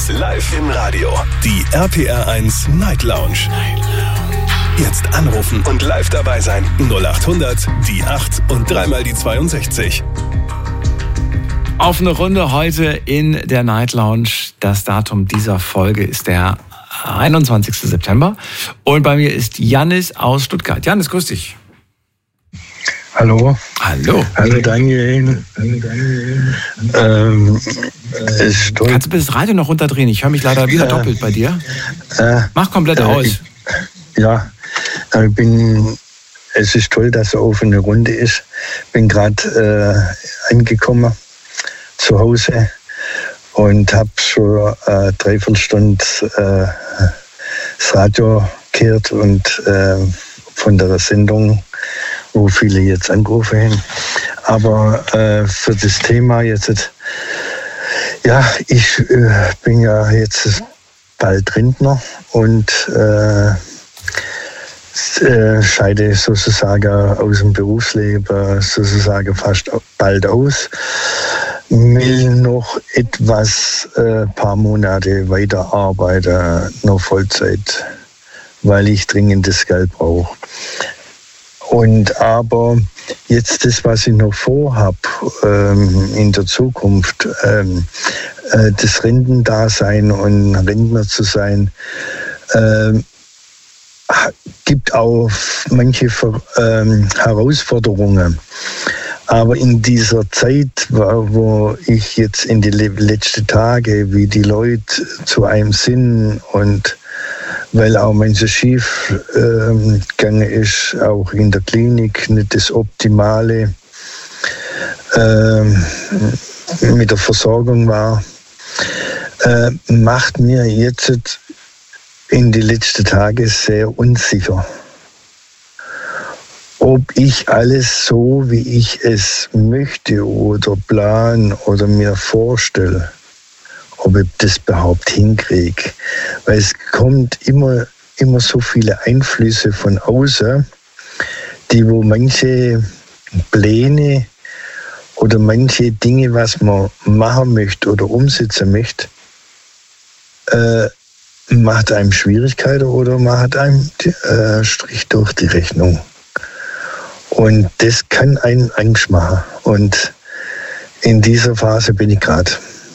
live im Radio. Die RPR 1 Night Lounge. Jetzt anrufen und live dabei sein. 0800 die 8 und dreimal die 62. Auf eine Runde heute in der Night Lounge. Das Datum dieser Folge ist der 21. September. Und bei mir ist Jannis aus Stuttgart. Jannis, grüß dich. Hallo. Hallo. Hallo Daniel. Kannst du bitte das Radio noch runterdrehen? Ich höre mich leider wieder doppelt bei dir. Mach komplett aus. Es ist toll, dass so auf eine Runde ist. Bin gerade angekommen zu Hause und habe schon 3/4 Stunde das Radio gehört und von der Sendung, wo viele jetzt angerufen haben. Aber für das Thema jetzt, ich bin ja jetzt bald Rentner und scheide sozusagen aus dem Berufsleben sozusagen fast bald aus. Will noch etwas, paar Monate weiterarbeiten, noch Vollzeit, weil ich dringend das Geld brauche. Aber jetzt das, was ich noch vorhab in der Zukunft, das Rentendasein und Rentner zu sein, gibt auch manche Herausforderungen. Aber in dieser Zeit, wo ich jetzt in die letzten Tage, wie die Leute zu einem sind und weil auch manches schief gegangen ist, auch in der Klinik nicht das Optimale mit der Versorgung war, macht mir jetzt in die letzten Tage sehr unsicher, ob ich alles so, wie ich es möchte oder plan oder mir vorstelle, ob ich das überhaupt hinkriege. Weil es kommt immer so viele Einflüsse von außen, wo manche Pläne oder manche Dinge, was man machen möchte oder umsetzen möchte, macht einem Schwierigkeiten oder macht einem Strich durch die Rechnung. Und das kann einen Angst machen. Und in dieser Phase bin ich gerade.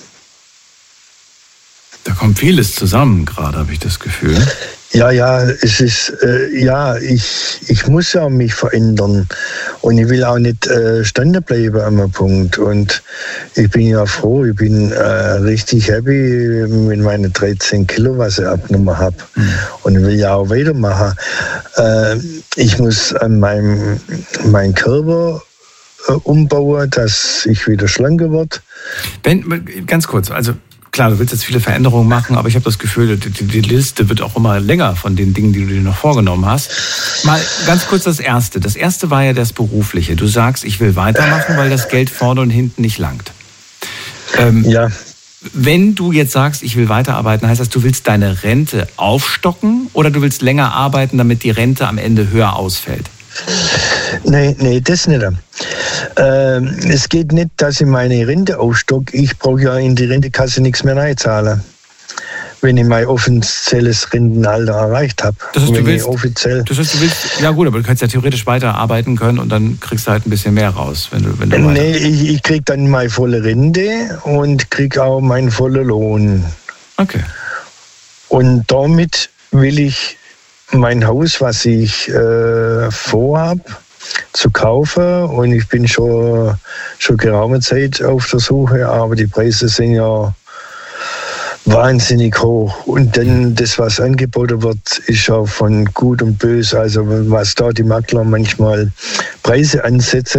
Da kommt vieles zusammen gerade, habe ich das Gefühl. Ja, es ist, ich muss ja mich verändern und ich will auch nicht stehen bleiben an einem Punkt. Und ich bin ja froh, ich bin richtig happy mit meinen 13 Kilo, was ich abgenommen habe. Und ich will ja auch weitermachen. Ich muss an meinen Körper umbauen, dass ich wieder schlanker werde. Ganz kurz, also klar, du willst jetzt viele Veränderungen machen, aber ich habe das Gefühl, die Liste wird auch immer länger von den Dingen, die du dir noch vorgenommen hast. Mal ganz kurz das Erste. Das Erste war ja das Berufliche. Du sagst, ich will weitermachen, weil das Geld vorne und hinten nicht langt. Ja. Wenn du jetzt sagst, ich will weiterarbeiten, heißt das, du willst deine Rente aufstocken oder du willst länger arbeiten, damit die Rente am Ende höher ausfällt? Nee, das nicht. Es geht nicht, dass ich meine Rente aufstocke. Ich brauche ja in die Rentekasse nichts mehr reinzahlen, wenn ich mein offizielles Rentenalter erreicht habe. Das heißt, du willst, ja gut, aber du kannst ja theoretisch weiterarbeiten können und dann kriegst du halt ein bisschen mehr raus, wenn du Nee, ich krieg dann meine volle Rente und krieg auch meinen vollen Lohn. Okay. Und damit will ich mein Haus, was ich vorhab, zu kaufen, und ich bin schon geraume Zeit auf der Suche, aber die Preise sind ja wahnsinnig hoch. Und dann das, was angeboten wird, ist ja von gut und böse. Also was da die Makler manchmal Preise ansetzen,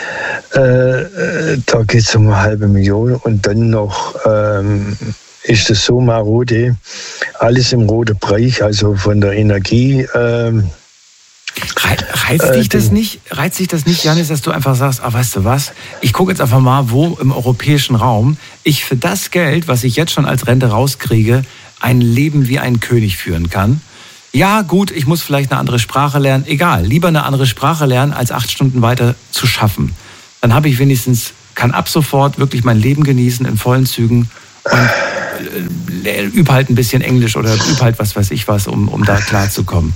da geht es um 500.000 und dann noch ist es so marode, alles im roten Bereich, also von der Energie. Reizt dich das nicht, Jannis, dass du einfach sagst, weißt du was, ich gucke jetzt einfach mal, wo im europäischen Raum ich für das Geld, was ich jetzt schon als Rente rauskriege, ein Leben wie ein König führen kann? Ja, gut, ich muss vielleicht eine andere Sprache lernen. Egal, lieber eine andere Sprache lernen, als 8 Stunden weiter zu schaffen. Dann habe ich wenigstens, kann ab sofort wirklich mein Leben genießen in vollen Zügen und üb halt ein bisschen Englisch oder üb halt was weiß ich was, um da klarzukommen?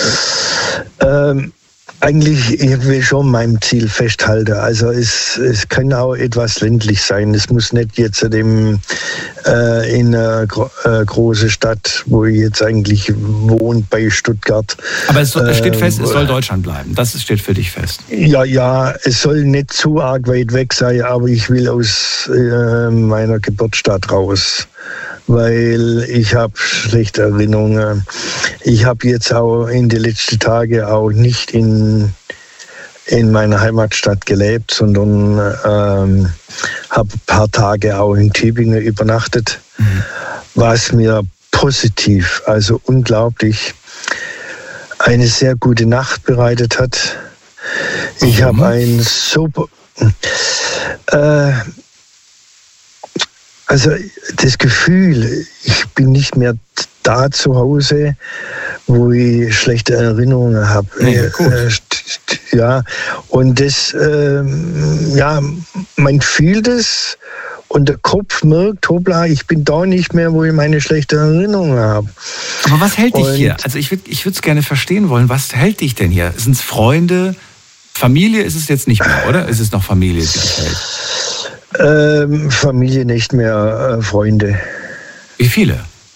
Eigentlich, ich will schon meinem Ziel festhalten. Also es kann auch etwas ländlich sein. Es muss nicht jetzt in einer großen Stadt, wo ich jetzt eigentlich wohne, bei Stuttgart. Aber es steht fest, es soll Deutschland bleiben. Das steht für dich fest. Ja, es soll nicht zu arg weit weg sein, aber ich will aus meiner Geburtsstadt raus. Weil ich habe schlechte Erinnerungen. Ich habe jetzt auch in den letzten Tagen auch nicht in meiner Heimatstadt gelebt, sondern habe ein paar Tage auch in Tübingen übernachtet, was mir positiv, also unglaublich, eine sehr gute Nacht bereitet hat. Ich habe ein super... Also das Gefühl, ich bin nicht mehr da zu Hause, wo ich schlechte Erinnerungen habe. Ja, und das, man fühlt es und der Kopf merkt, hoppla, ich bin da nicht mehr, wo ich meine schlechten Erinnerungen habe. Aber was hält dich hier? Also ich würde es gerne verstehen wollen. Was hält dich denn hier? Sind es Freunde? Familie ist es jetzt nicht mehr, oder? Ist es noch Familie, die dich hält? Familie nicht mehr, Freunde. Wie viele?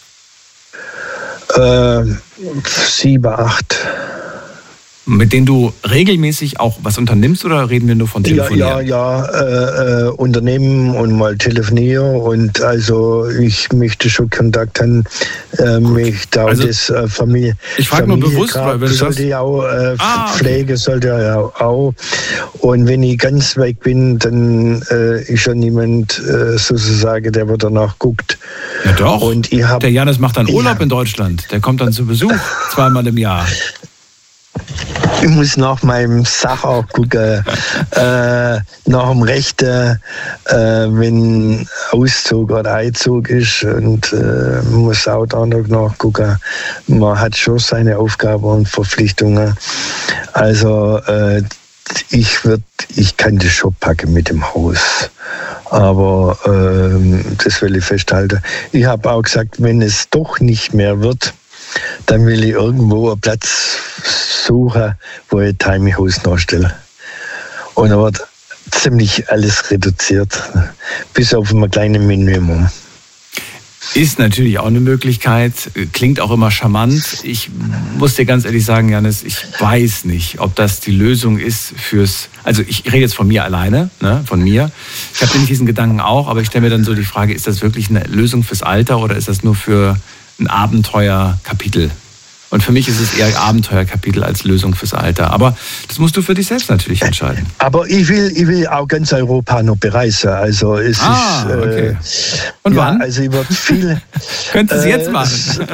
7, 8. Mit denen du regelmäßig auch was unternimmst oder reden wir nur von Telefonieren? Ja, unternehmen und mal telefonieren und also ich möchte schon Kontakt haben, mich da also, das Familie. Ich frage nur bewusst, weil wenn du sollte ja auch Pflege sollte ja auch und wenn ich ganz weg bin, dann ist schon niemand sozusagen, der wird danach guckt. Ja doch. Und der Janis macht dann Urlaub in Deutschland. Der kommt dann zu Besuch 2-mal im Jahr. Ich muss nach meinem Sach auch gucken, nach dem Rechten, wenn Auszug oder Einzug ist und muss auch da noch nachgucken. Man hat schon seine Aufgaben und Verpflichtungen. Also ich kann das schon packen mit dem Haus. Aber das will ich festhalten. Ich habe auch gesagt, wenn es doch nicht mehr wird, dann will ich irgendwo einen Platz suchen, wo ich ein Tiny House nachstelle. Und dann wird ziemlich alles reduziert, bis auf ein kleines Minimum. Ist natürlich auch eine Möglichkeit, klingt auch immer charmant. Ich muss dir ganz ehrlich sagen, Janis, ich weiß nicht, ob das die Lösung ist also ich rede jetzt von mir alleine, ne, von mir. Ich habe nämlich diesen Gedanken auch, aber ich stelle mir dann so die Frage, ist das wirklich eine Lösung fürs Alter oder ist das nur für ein Abenteuerkapitel? Und für mich ist es eher Abenteuerkapitel als Lösung fürs Alter. Aber das musst du für dich selbst natürlich entscheiden. Aber ich will auch ganz Europa noch bereisen. Also es ist. Okay. Und wann? Also ich würde viel. Könntest du es jetzt machen?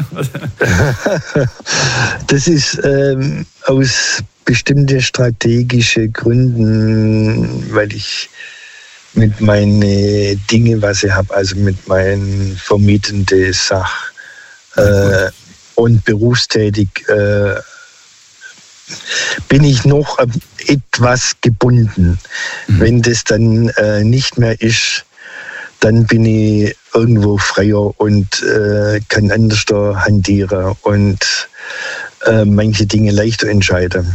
Das ist aus bestimmten strategischen Gründen, weil ich mit meinen Dingen, was ich habe, also mit meinen vermietenden Sachen und berufstätig bin ich noch etwas gebunden. Wenn das dann nicht mehr ist, dann bin ich irgendwo freier und kann anders hantieren und manche Dinge leichter entscheiden.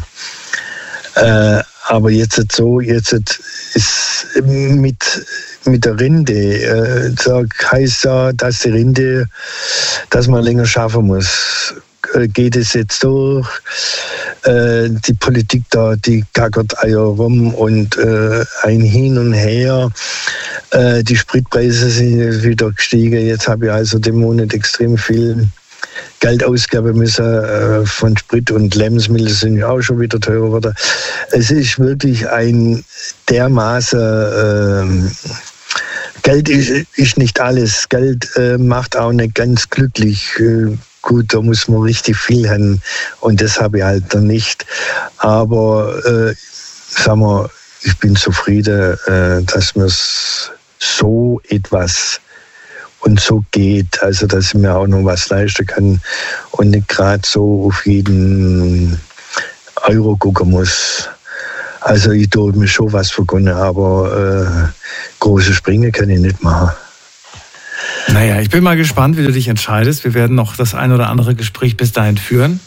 Aber jetzt ist mit der Rente, heißt ja, dass die Rente, dass man länger schaffen muss. Geht es jetzt durch? Die Politik da, die gackert Eier rum und ein Hin und Her. Die Spritpreise sind wieder gestiegen. Jetzt habe ich also den Monat extrem viel Geld ausgeben müssen von Sprit und Lebensmittel sind ja auch schon wieder teurer geworden. Es ist wirklich ein dermaßen Geld ist nicht alles. Geld macht auch nicht ganz glücklich. Gut, da muss man richtig viel haben und das habe ich halt dann nicht. Aber sagen wir, ich bin zufrieden, dass mir so etwas und so geht, also dass ich mir auch noch was leisten kann und nicht gerade so auf jeden Euro gucken muss. Also ich tue mir schon was vergonnen, aber große Sprünge kann ich nicht machen. Naja, ich bin mal gespannt, wie du dich entscheidest. Wir werden noch das ein oder andere Gespräch bis dahin führen.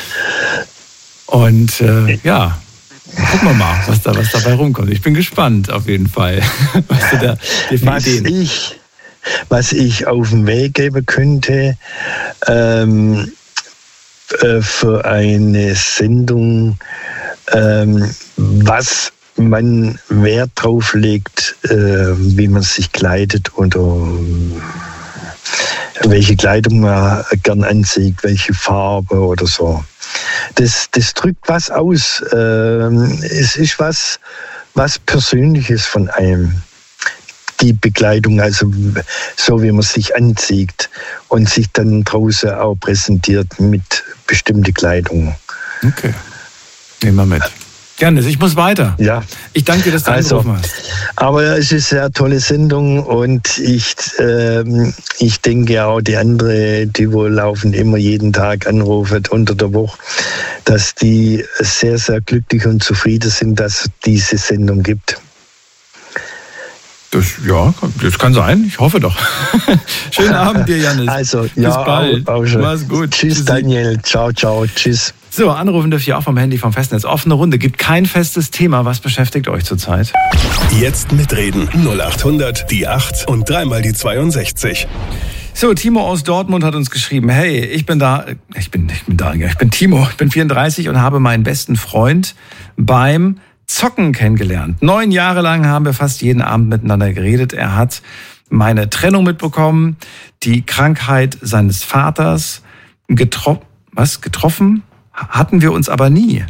Und ja, gucken wir mal, was dabei rumkommt. Ich bin gespannt auf jeden Fall. Was du da dir für Ideen. Was ich auf den Weg geben könnte, für eine Sendung, was man Wert drauf legt, wie man sich kleidet oder welche Kleidung man gern anzieht, welche Farbe oder so. Das drückt was aus. Es ist was Persönliches von einem. Die Bekleidung, also so wie man sich anzieht und sich dann draußen auch präsentiert mit bestimmter Kleidung. Okay, nehmen wir mit. Gerne, ich muss weiter. Ja. Ich danke dir, dass du angerufen hast. Aber es ist eine sehr tolle Sendung und ich denke auch die anderen, die wohl laufend immer jeden Tag anrufen unter der Woche, dass die sehr, sehr glücklich und zufrieden sind, dass es diese Sendung gibt. Das kann sein. Ich hoffe doch. Schönen Abend dir, Jannis. Also, bis bald. Auch schon. Mach's gut. Tschüss, Daniel. Ciao, tschüss. So, anrufen dürft ihr auch vom Handy, vom Festnetz. Offene Runde. Gibt kein festes Thema. Was beschäftigt euch zurzeit? Jetzt mitreden. 0800 die 8 und dreimal die 62. So, Timo aus Dortmund hat uns geschrieben, hey, ich bin Timo, ich bin 34 und habe meinen besten Freund beim Zocken kennengelernt. 9 Jahre lang haben wir fast jeden Abend miteinander geredet. Er hat meine Trennung mitbekommen, die Krankheit seines Vaters. Getroffen hatten wir uns aber nie.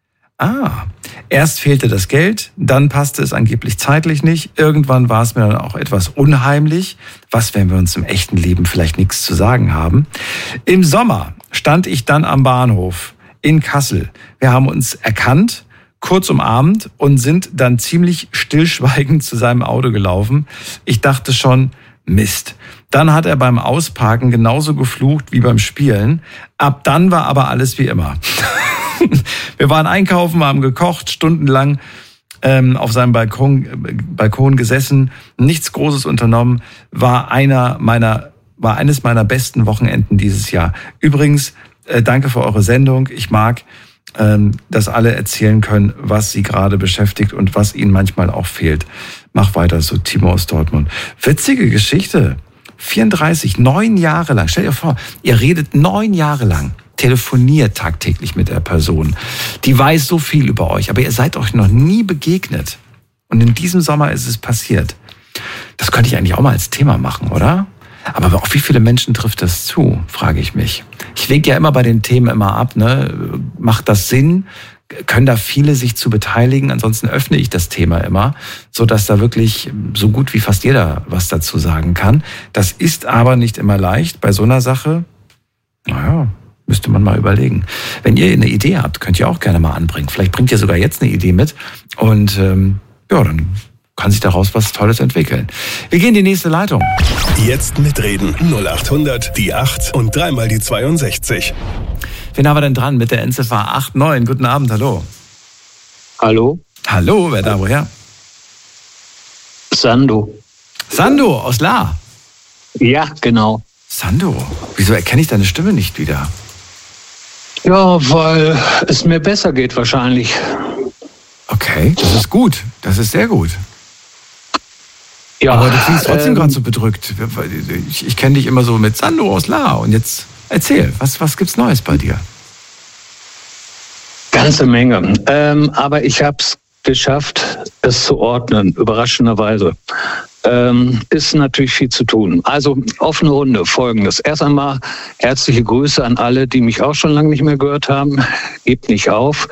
Erst fehlte das Geld, dann passte es angeblich zeitlich nicht. Irgendwann war es mir dann auch etwas unheimlich. Was, wenn wir uns im echten Leben vielleicht nichts zu sagen haben? Im Sommer stand ich dann am Bahnhof in Kassel. Wir haben uns erkannt, kurz umarmt und sind dann ziemlich stillschweigend zu seinem Auto gelaufen. Ich dachte schon, Mist. Dann hat er beim Ausparken genauso geflucht wie beim Spielen. Ab dann war aber alles wie immer. Wir waren einkaufen, haben gekocht, stundenlang auf seinem Balkon gesessen, nichts Großes unternommen, war eines meiner besten Wochenenden dieses Jahr. Übrigens, danke für eure Sendung. Ich mag, dass alle erzählen können, was sie gerade beschäftigt und was ihnen manchmal auch fehlt. Mach weiter, so Timo aus Dortmund. Witzige Geschichte. 34, 9 Jahre lang. Stell dir vor, ihr redet 9 Jahre lang, telefoniert tagtäglich mit der Person. Die weiß so viel über euch, aber ihr seid euch noch nie begegnet. Und in diesem Sommer ist es passiert. Das könnte ich eigentlich auch mal als Thema machen, oder? Aber auf wie viele Menschen trifft das zu, frage ich mich. Ich wege ja immer bei den Themen immer ab, ne? Macht das Sinn? Können da viele sich zu beteiligen? Ansonsten öffne ich das Thema immer, so dass da wirklich so gut wie fast jeder was dazu sagen kann. Das ist aber nicht immer leicht bei so einer Sache. Naja, müsste man mal überlegen. Wenn ihr eine Idee habt, könnt ihr auch gerne mal anbringen. Vielleicht bringt ihr sogar jetzt eine Idee mit und dann kann sich daraus was Tolles entwickeln. Wir gehen in die nächste Leitung. Jetzt mitreden. 0800 die 8 und dreimal die 62. Wen haben wir denn dran mit der Endziffer 89? Guten Abend, hallo. Hallo. Hallo, wer da, woher? Sando. Sando aus La. Ja, genau. Sando, wieso erkenne ich deine Stimme nicht wieder? Ja, weil es mir besser geht wahrscheinlich. Okay, das ist gut. Das ist sehr gut. Ja, aber du klingst trotzdem gerade so bedrückt. Ich kenne dich immer so mit Sando aus La. Und jetzt erzähl, was gibt's Neues bei dir? Ganze Menge. Aber ich habe es geschafft, es zu ordnen, überraschenderweise. Ist natürlich viel zu tun. Also offene Runde, Folgendes. Erst einmal herzliche Grüße an alle, die mich auch schon lange nicht mehr gehört haben. Gebt nicht auf.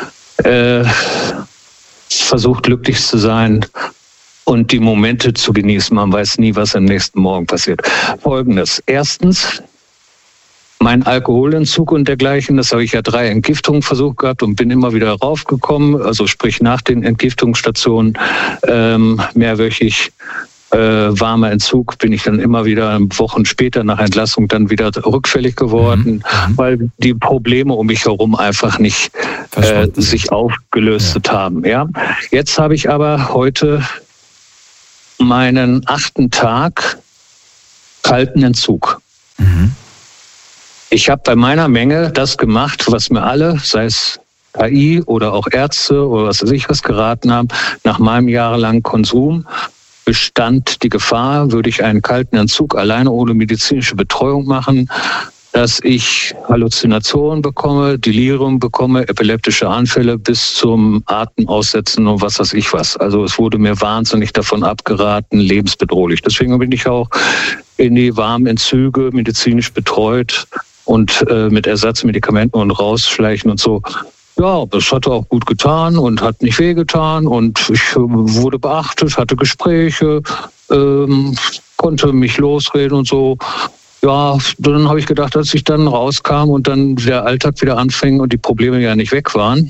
Versucht glücklich zu sein und die Momente zu genießen. Man weiß nie, was am nächsten Morgen passiert. Folgendes. Erstens, mein Alkoholentzug und dergleichen, das habe ich ja 3 Entgiftungen versucht gehabt und bin immer wieder raufgekommen. Also sprich nach den Entgiftungsstationen mehrwöchig warmer Entzug, bin ich dann immer wieder Wochen später nach Entlassung dann wieder rückfällig geworden, weil die Probleme um mich herum einfach nicht sich aufgelöst haben. Ja. Jetzt habe ich aber heute meinen 8. Tag kalten Entzug. Ich habe bei meiner Menge das gemacht, was mir alle, sei es KI oder auch Ärzte oder was weiß ich was geraten haben. Nach meinem jahrelangen Konsum bestand die Gefahr, würde ich einen kalten Entzug alleine ohne medizinische Betreuung machen, dass ich Halluzinationen bekomme, Delirium bekomme, epileptische Anfälle bis zum Atemaussetzen und was weiß ich was. Also es wurde mir wahnsinnig davon abgeraten, lebensbedrohlich. Deswegen bin ich auch in die warmen Entzüge medizinisch betreut und mit Ersatzmedikamenten und rausschleichen und so. Ja, das hatte auch gut getan und hat nicht wehgetan und ich wurde beachtet, hatte Gespräche, konnte mich losreden und so. Ja, dann habe ich gedacht, als ich dann rauskam und dann der Alltag wieder anfing und die Probleme ja nicht weg waren,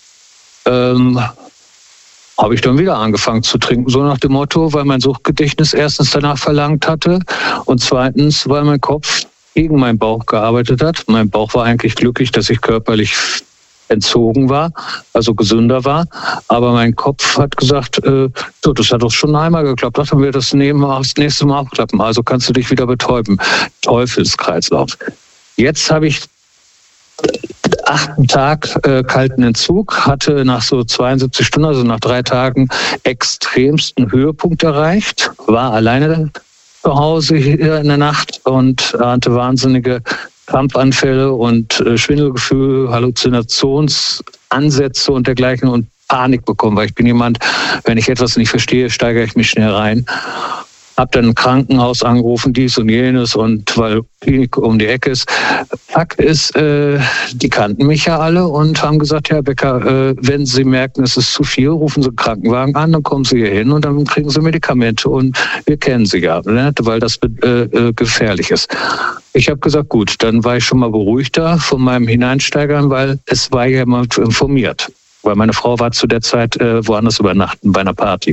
habe ich dann wieder angefangen zu trinken. So nach dem Motto, weil mein Suchtgedächtnis erstens danach verlangt hatte und zweitens, weil mein Kopf gegen meinen Bauch gearbeitet hat. Mein Bauch war eigentlich glücklich, dass ich körperlich entzogen war, also gesünder war. Aber mein Kopf hat gesagt, so, das hat doch schon einmal geklappt. Dann wird das nächste Mal auch klappen. Also kannst du dich wieder betäuben. Teufelskreislauf. Jetzt habe ich 8. Tag kalten Entzug, hatte nach so 72 Stunden, also nach 3 Tagen, extremsten Höhepunkt erreicht, war alleine zu Hause hier in der Nacht und hatte wahnsinnige Krampfanfälle und Schwindelgefühl, Halluzinationsansätze und dergleichen und Panik bekommen, weil ich bin jemand, wenn ich etwas nicht verstehe, steigere ich mich schnell rein. Hab dann ein Krankenhaus angerufen, dies und jenes und weil Klinik um die Ecke ist. Fakt ist, die kannten mich ja alle und haben gesagt, Herr Becker, wenn Sie merken, es ist zu viel, rufen Sie einen Krankenwagen an, dann kommen Sie hier hin und dann kriegen Sie Medikamente und wir kennen Sie ja, ne? Weil das gefährlich ist. Ich habe gesagt, gut, dann war ich schon mal beruhigter von meinem Hineinsteigern, weil es war ja jemand informiert. Weil meine Frau war zu der Zeit woanders übernachten bei einer Party.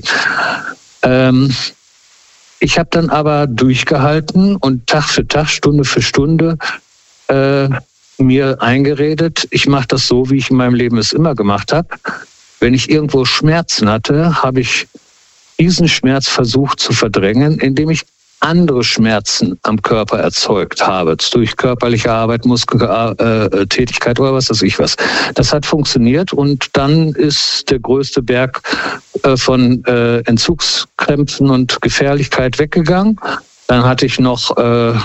Ich habe dann aber durchgehalten und Tag für Tag, Stunde für Stunde mir eingeredet, ich mache das so, wie ich in meinem Leben es immer gemacht habe. Wenn ich irgendwo Schmerzen hatte, habe ich diesen Schmerz versucht zu verdrängen, indem ich andere Schmerzen am Körper erzeugt habe, durch körperliche Arbeit, Muskeltätigkeit oder was weiß ich was. Das hat funktioniert und dann ist der größte Berg von Entzugskrämpfen und Gefährlichkeit weggegangen. Dann hatte ich noch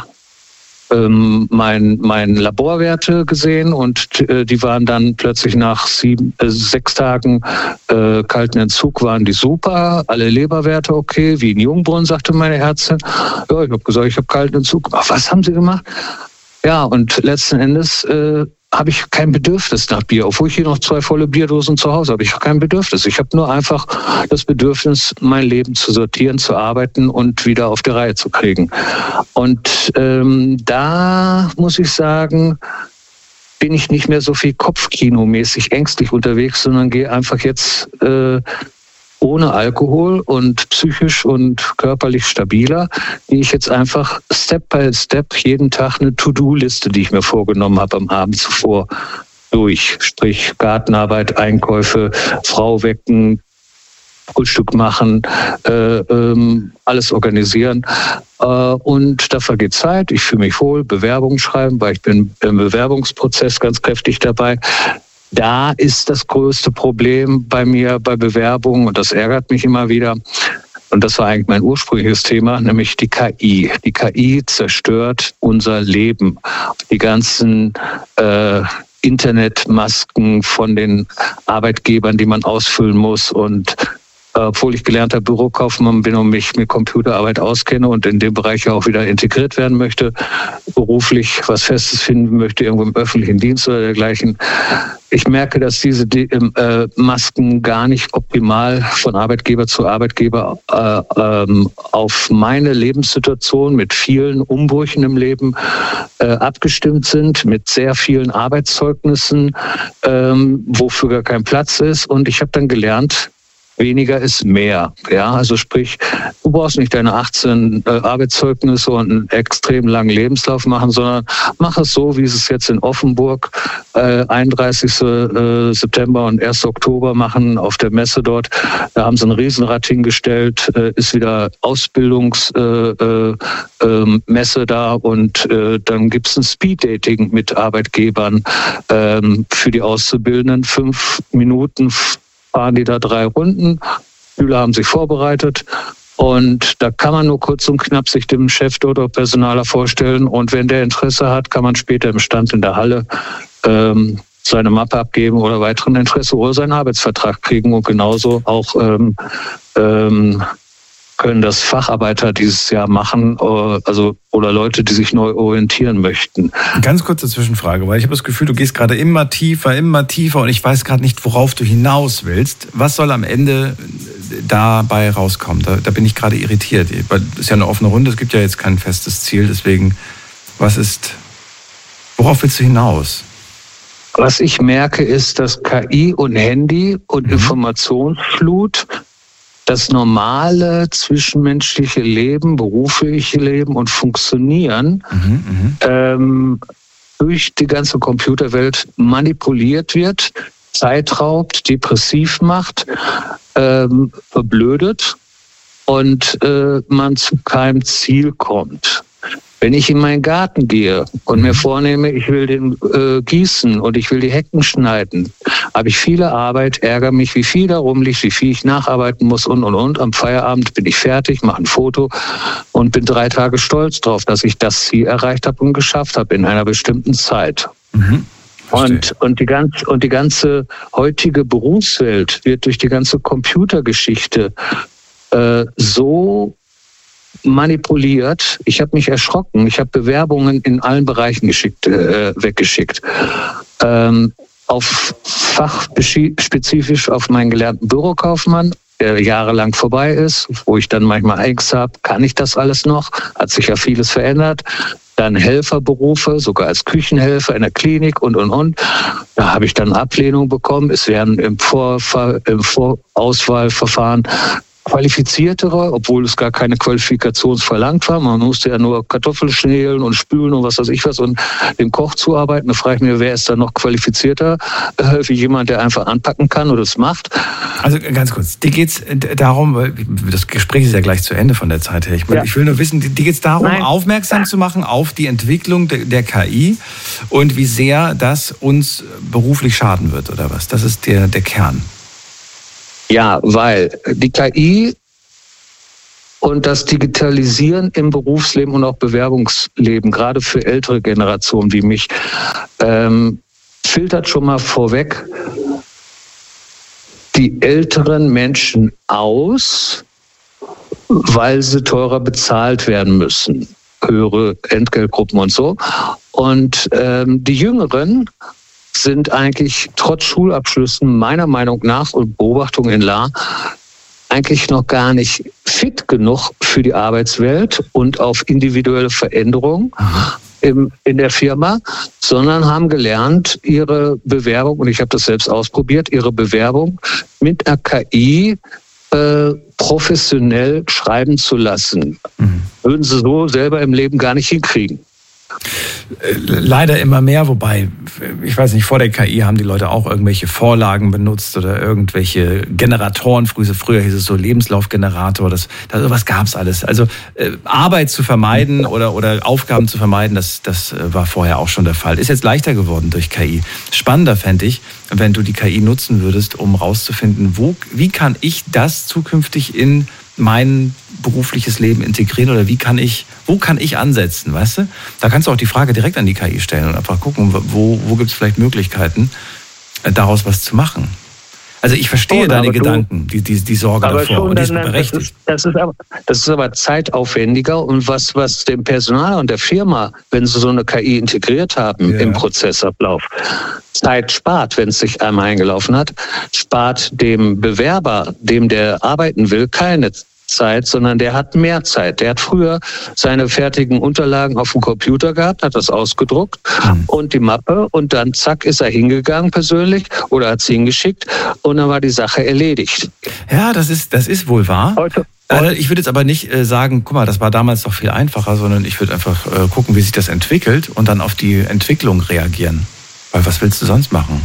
mein Laborwerte gesehen und die waren dann plötzlich nach 6 Tagen kalten Entzug waren die super, alle Leberwerte okay, wie in Jungbrunnen, sagte meine Ärztin. Ja, ich habe gesagt, ich habe kalten Entzug. Ach, was haben Sie gemacht? Ja, und letzten Endes habe ich kein Bedürfnis nach Bier, obwohl ich hier noch 2 volle Bierdosen zu Hause habe. Ich habe kein Bedürfnis. Ich habe nur einfach das Bedürfnis, mein Leben zu sortieren, zu arbeiten und wieder auf die Reihe zu kriegen. Und da muss ich sagen, bin ich nicht mehr so viel kopfkinomäßig ängstlich unterwegs, sondern gehe einfach jetzt ohne Alkohol und psychisch und körperlich stabiler, gehe ich jetzt einfach Step by Step jeden Tag eine To-Do-Liste, die ich mir vorgenommen habe am Abend zuvor, durch. Sprich Gartenarbeit, Einkäufe, Frau wecken, Frühstück machen, alles organisieren. Und da vergeht Zeit, ich fühle mich wohl, Bewerbungen schreiben, weil ich bin im Bewerbungsprozess ganz kräftig dabei. Da ist das größte Problem bei mir bei Bewerbungen und das ärgert mich immer wieder. Und das war eigentlich mein ursprüngliches Thema, nämlich die KI. Die KI zerstört unser Leben. Die ganzen Internetmasken von den Arbeitgebern, die man ausfüllen muss und obwohl ich gelernter Bürokaufmann bin und mich mit Computerarbeit auskenne und in dem Bereich auch wieder integriert werden möchte, beruflich was Festes finden möchte, irgendwo im öffentlichen Dienst oder dergleichen. Ich merke, dass diese Masken gar nicht optimal von Arbeitgeber zu Arbeitgeber auf meine Lebenssituation mit vielen Umbrüchen im Leben abgestimmt sind, mit sehr vielen Arbeitszeugnissen, wofür gar kein Platz ist. Und ich habe dann gelernt, weniger ist mehr. Ja, also sprich, du brauchst nicht deine 18 Arbeitszeugnisse und einen extrem langen Lebenslauf machen, sondern mach es so, wie sie es jetzt in Offenburg 31. September und 1. Oktober machen auf der Messe dort. Da haben sie ein Riesenrad hingestellt, ist wieder Ausbildungsmesse da und dann gibt es ein Speeddating mit Arbeitgebern für die Auszubildenden. 5 Minuten fahren die da 3 Runden. Schüler haben sich vorbereitet und da kann man nur kurz und knapp sich dem Chef oder Personaler vorstellen und wenn der Interesse hat, kann man später im Stand in der Halle seine Mappe abgeben oder weiteren Interesse oder seinen Arbeitsvertrag kriegen und genauso auch können das Facharbeiter dieses Jahr machen, also oder Leute, die sich neu orientieren möchten. Ganz kurze Zwischenfrage, weil ich habe das Gefühl, du gehst gerade immer tiefer und ich weiß gerade nicht, worauf du hinaus willst. Was soll am Ende dabei rauskommen? Da bin ich gerade irritiert. Weil es ist ja eine offene Runde, es gibt ja jetzt kein festes Ziel, deswegen, worauf willst du hinaus? Was ich merke, ist, dass KI und Handy und Informationsflut das normale zwischenmenschliche Leben, berufliche Leben und Funktionieren durch die ganze Computerwelt manipuliert wird, Zeit raubt, depressiv macht, verblödet und man zu keinem Ziel kommt. Wenn ich in meinen Garten gehe und mir vornehme, ich will den gießen und ich will die Hecken schneiden, habe ich viele Arbeit, ärgere mich, wie viel da rumliegt, wie viel ich nacharbeiten muss und. Am Feierabend bin ich fertig, mache ein Foto und bin 3 Tage stolz drauf, dass ich das Ziel erreicht habe und geschafft habe in einer bestimmten Zeit. Und die ganze heutige Berufswelt wird durch die ganze Computergeschichte so manipuliert. Ich habe mich erschrocken. Ich habe Bewerbungen in allen Bereichen weggeschickt. Auf fachspezifisch auf meinen gelernten Bürokaufmann, der jahrelang vorbei ist, wo ich dann manchmal Angst habe, kann ich das alles noch? Hat sich ja vieles verändert. Dann Helferberufe, sogar als Küchenhelfer in der Klinik und. Da habe ich dann Ablehnung bekommen. Es werden im Vorauswahlverfahren qualifiziertere, obwohl es gar keine Qualifikation verlangt war. Man musste ja nur Kartoffeln schälen und spülen und was weiß ich was und dem Koch zuarbeiten. Da frage ich mich, wer ist da noch qualifizierter wie jemand, der einfach anpacken kann oder es macht. Also ganz kurz, dir geht es darum, weil das Gespräch ist ja gleich zu Ende von der Zeit her. Ich will nur wissen, dir geht es darum, aufmerksam zu machen auf die Entwicklung der KI und wie sehr das uns beruflich schaden wird, oder was? Das ist der Kern. Ja, weil die KI und das Digitalisieren im Berufsleben und auch Bewerbungsleben, gerade für ältere Generationen wie mich, filtert schon mal vorweg die älteren Menschen aus, weil sie teurer bezahlt werden müssen. Höhere Entgeltgruppen und so. Und die Jüngeren sind eigentlich trotz Schulabschlüssen meiner Meinung nach und Beobachtung in La eigentlich noch gar nicht fit genug für die Arbeitswelt und auf individuelle Veränderungen in der Firma, sondern haben gelernt, ihre Bewerbung, und ich habe das selbst ausprobiert, ihre Bewerbung mit einer KI professionell schreiben zu lassen. Würden sie so selber im Leben gar nicht hinkriegen. Leider immer mehr, wobei, ich weiß nicht, vor der KI haben die Leute auch irgendwelche Vorlagen benutzt oder irgendwelche Generatoren. Früher hieß es so Lebenslaufgenerator, sowas gab es alles. Also Arbeit zu vermeiden oder Aufgaben zu vermeiden, das war vorher auch schon der Fall. Ist jetzt leichter geworden durch KI. Spannender fände ich, wenn du die KI nutzen würdest, um rauszufinden, wie kann ich das zukünftig in mein berufliches Leben integrieren oder wo kann ich ansetzen, weißt du? Da kannst du auch die Frage direkt an die KI stellen und einfach gucken, wo gibt es vielleicht Möglichkeiten, daraus was zu machen. Also ich verstehe deine Gedanken, die Sorge davor, und die ist berechtigt. Das ist aber zeitaufwendiger und was dem Personal und der Firma, wenn sie so eine KI integriert haben im Prozessablauf, Zeit spart, wenn es sich einmal eingelaufen hat, spart dem Bewerber, dem der arbeiten will, keine Zeit, sondern der hat mehr Zeit. Der hat früher seine fertigen Unterlagen auf dem Computer gehabt, hat das ausgedruckt und die Mappe und dann zack ist er hingegangen persönlich oder hat sie hingeschickt und dann war die Sache erledigt. Ja, das ist wohl wahr. Heute Ich würde jetzt aber nicht sagen, guck mal, das war damals doch viel einfacher, sondern ich würde einfach gucken, wie sich das entwickelt und dann auf die Entwicklung reagieren. Weil was willst du sonst machen?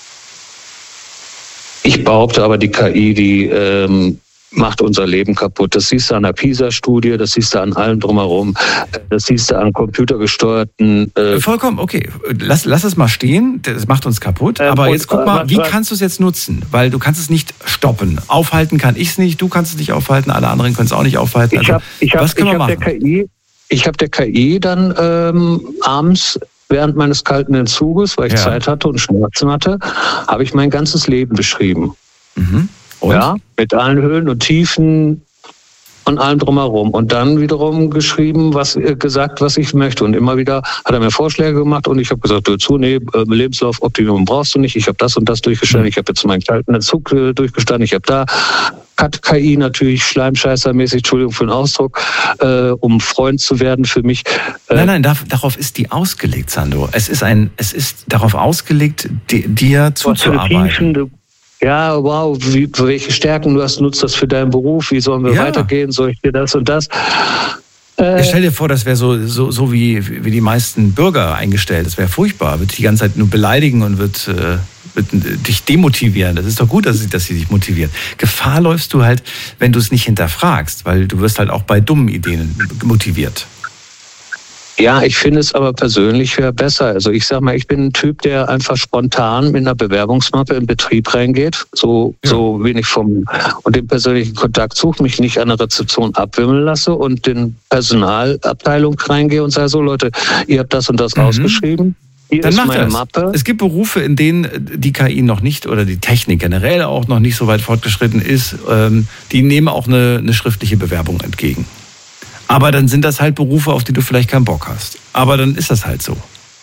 Ich behaupte aber, die KI, die macht unser Leben kaputt. Das siehst du an der PISA-Studie, das siehst du an allem drumherum, das siehst du an computergesteuerten... Vollkommen, okay. Lass es mal stehen, das macht uns kaputt. Aber jetzt guck mal, wie kannst du es jetzt nutzen? Weil du kannst es nicht stoppen. Aufhalten kann ich es nicht, du kannst es nicht aufhalten, alle anderen können es auch nicht aufhalten. Was können wir machen? Ich habe der KI dann abends während meines kalten Entzuges, weil ich Zeit hatte und Schmerzen hatte, habe ich mein ganzes Leben beschrieben. Mhm. Und? Ja, mit allen Höhen und Tiefen und allem drumherum. Und dann wiederum geschrieben, gesagt, was ich möchte. Und immer wieder hat er mir Vorschläge gemacht und ich habe gesagt, Lebenslaufoptimierung brauchst du nicht. Ich habe das und das durchgestanden. Ich habe jetzt meinen kalten Entzug durchgestanden. Ich habe da KI natürlich schleimscheißermäßig, Entschuldigung für den Ausdruck, um Freund zu werden für mich. Nein, darauf ist die ausgelegt, Sandro. Es ist darauf ausgelegt, dir zuzuarbeiten. Ja, wow, welche Stärken du hast, nutzt das für deinen Beruf, wie sollen wir weitergehen, soll ich dir das und das? Stell dir vor, das wäre so wie die meisten Bürger eingestellt, das wäre furchtbar, wird die ganze Zeit nur beleidigen und wird dich demotivieren. Das ist doch gut, dass sie dich motiviert. Gefahr läufst du halt, wenn du es nicht hinterfragst, weil du wirst halt auch bei dummen Ideen motiviert. Ja, ich finde es aber persönlich wäre besser. Also ich sag mal, ich bin ein Typ, der einfach spontan mit einer Bewerbungsmappe in Betrieb reingeht, so wenig und den persönlichen Kontakt suche, mich nicht an der Rezeption abwimmeln lasse und den Personalabteilung reingehe und sage so, Leute, ihr habt das und das ausgeschrieben. Hier Dann ist mach meine das. Mappe. Es gibt Berufe, in denen die KI noch nicht oder die Technik generell auch noch nicht so weit fortgeschritten ist. Die nehmen auch eine schriftliche Bewerbung entgegen. Aber dann sind das halt Berufe, auf die du vielleicht keinen Bock hast. Aber dann ist das halt so.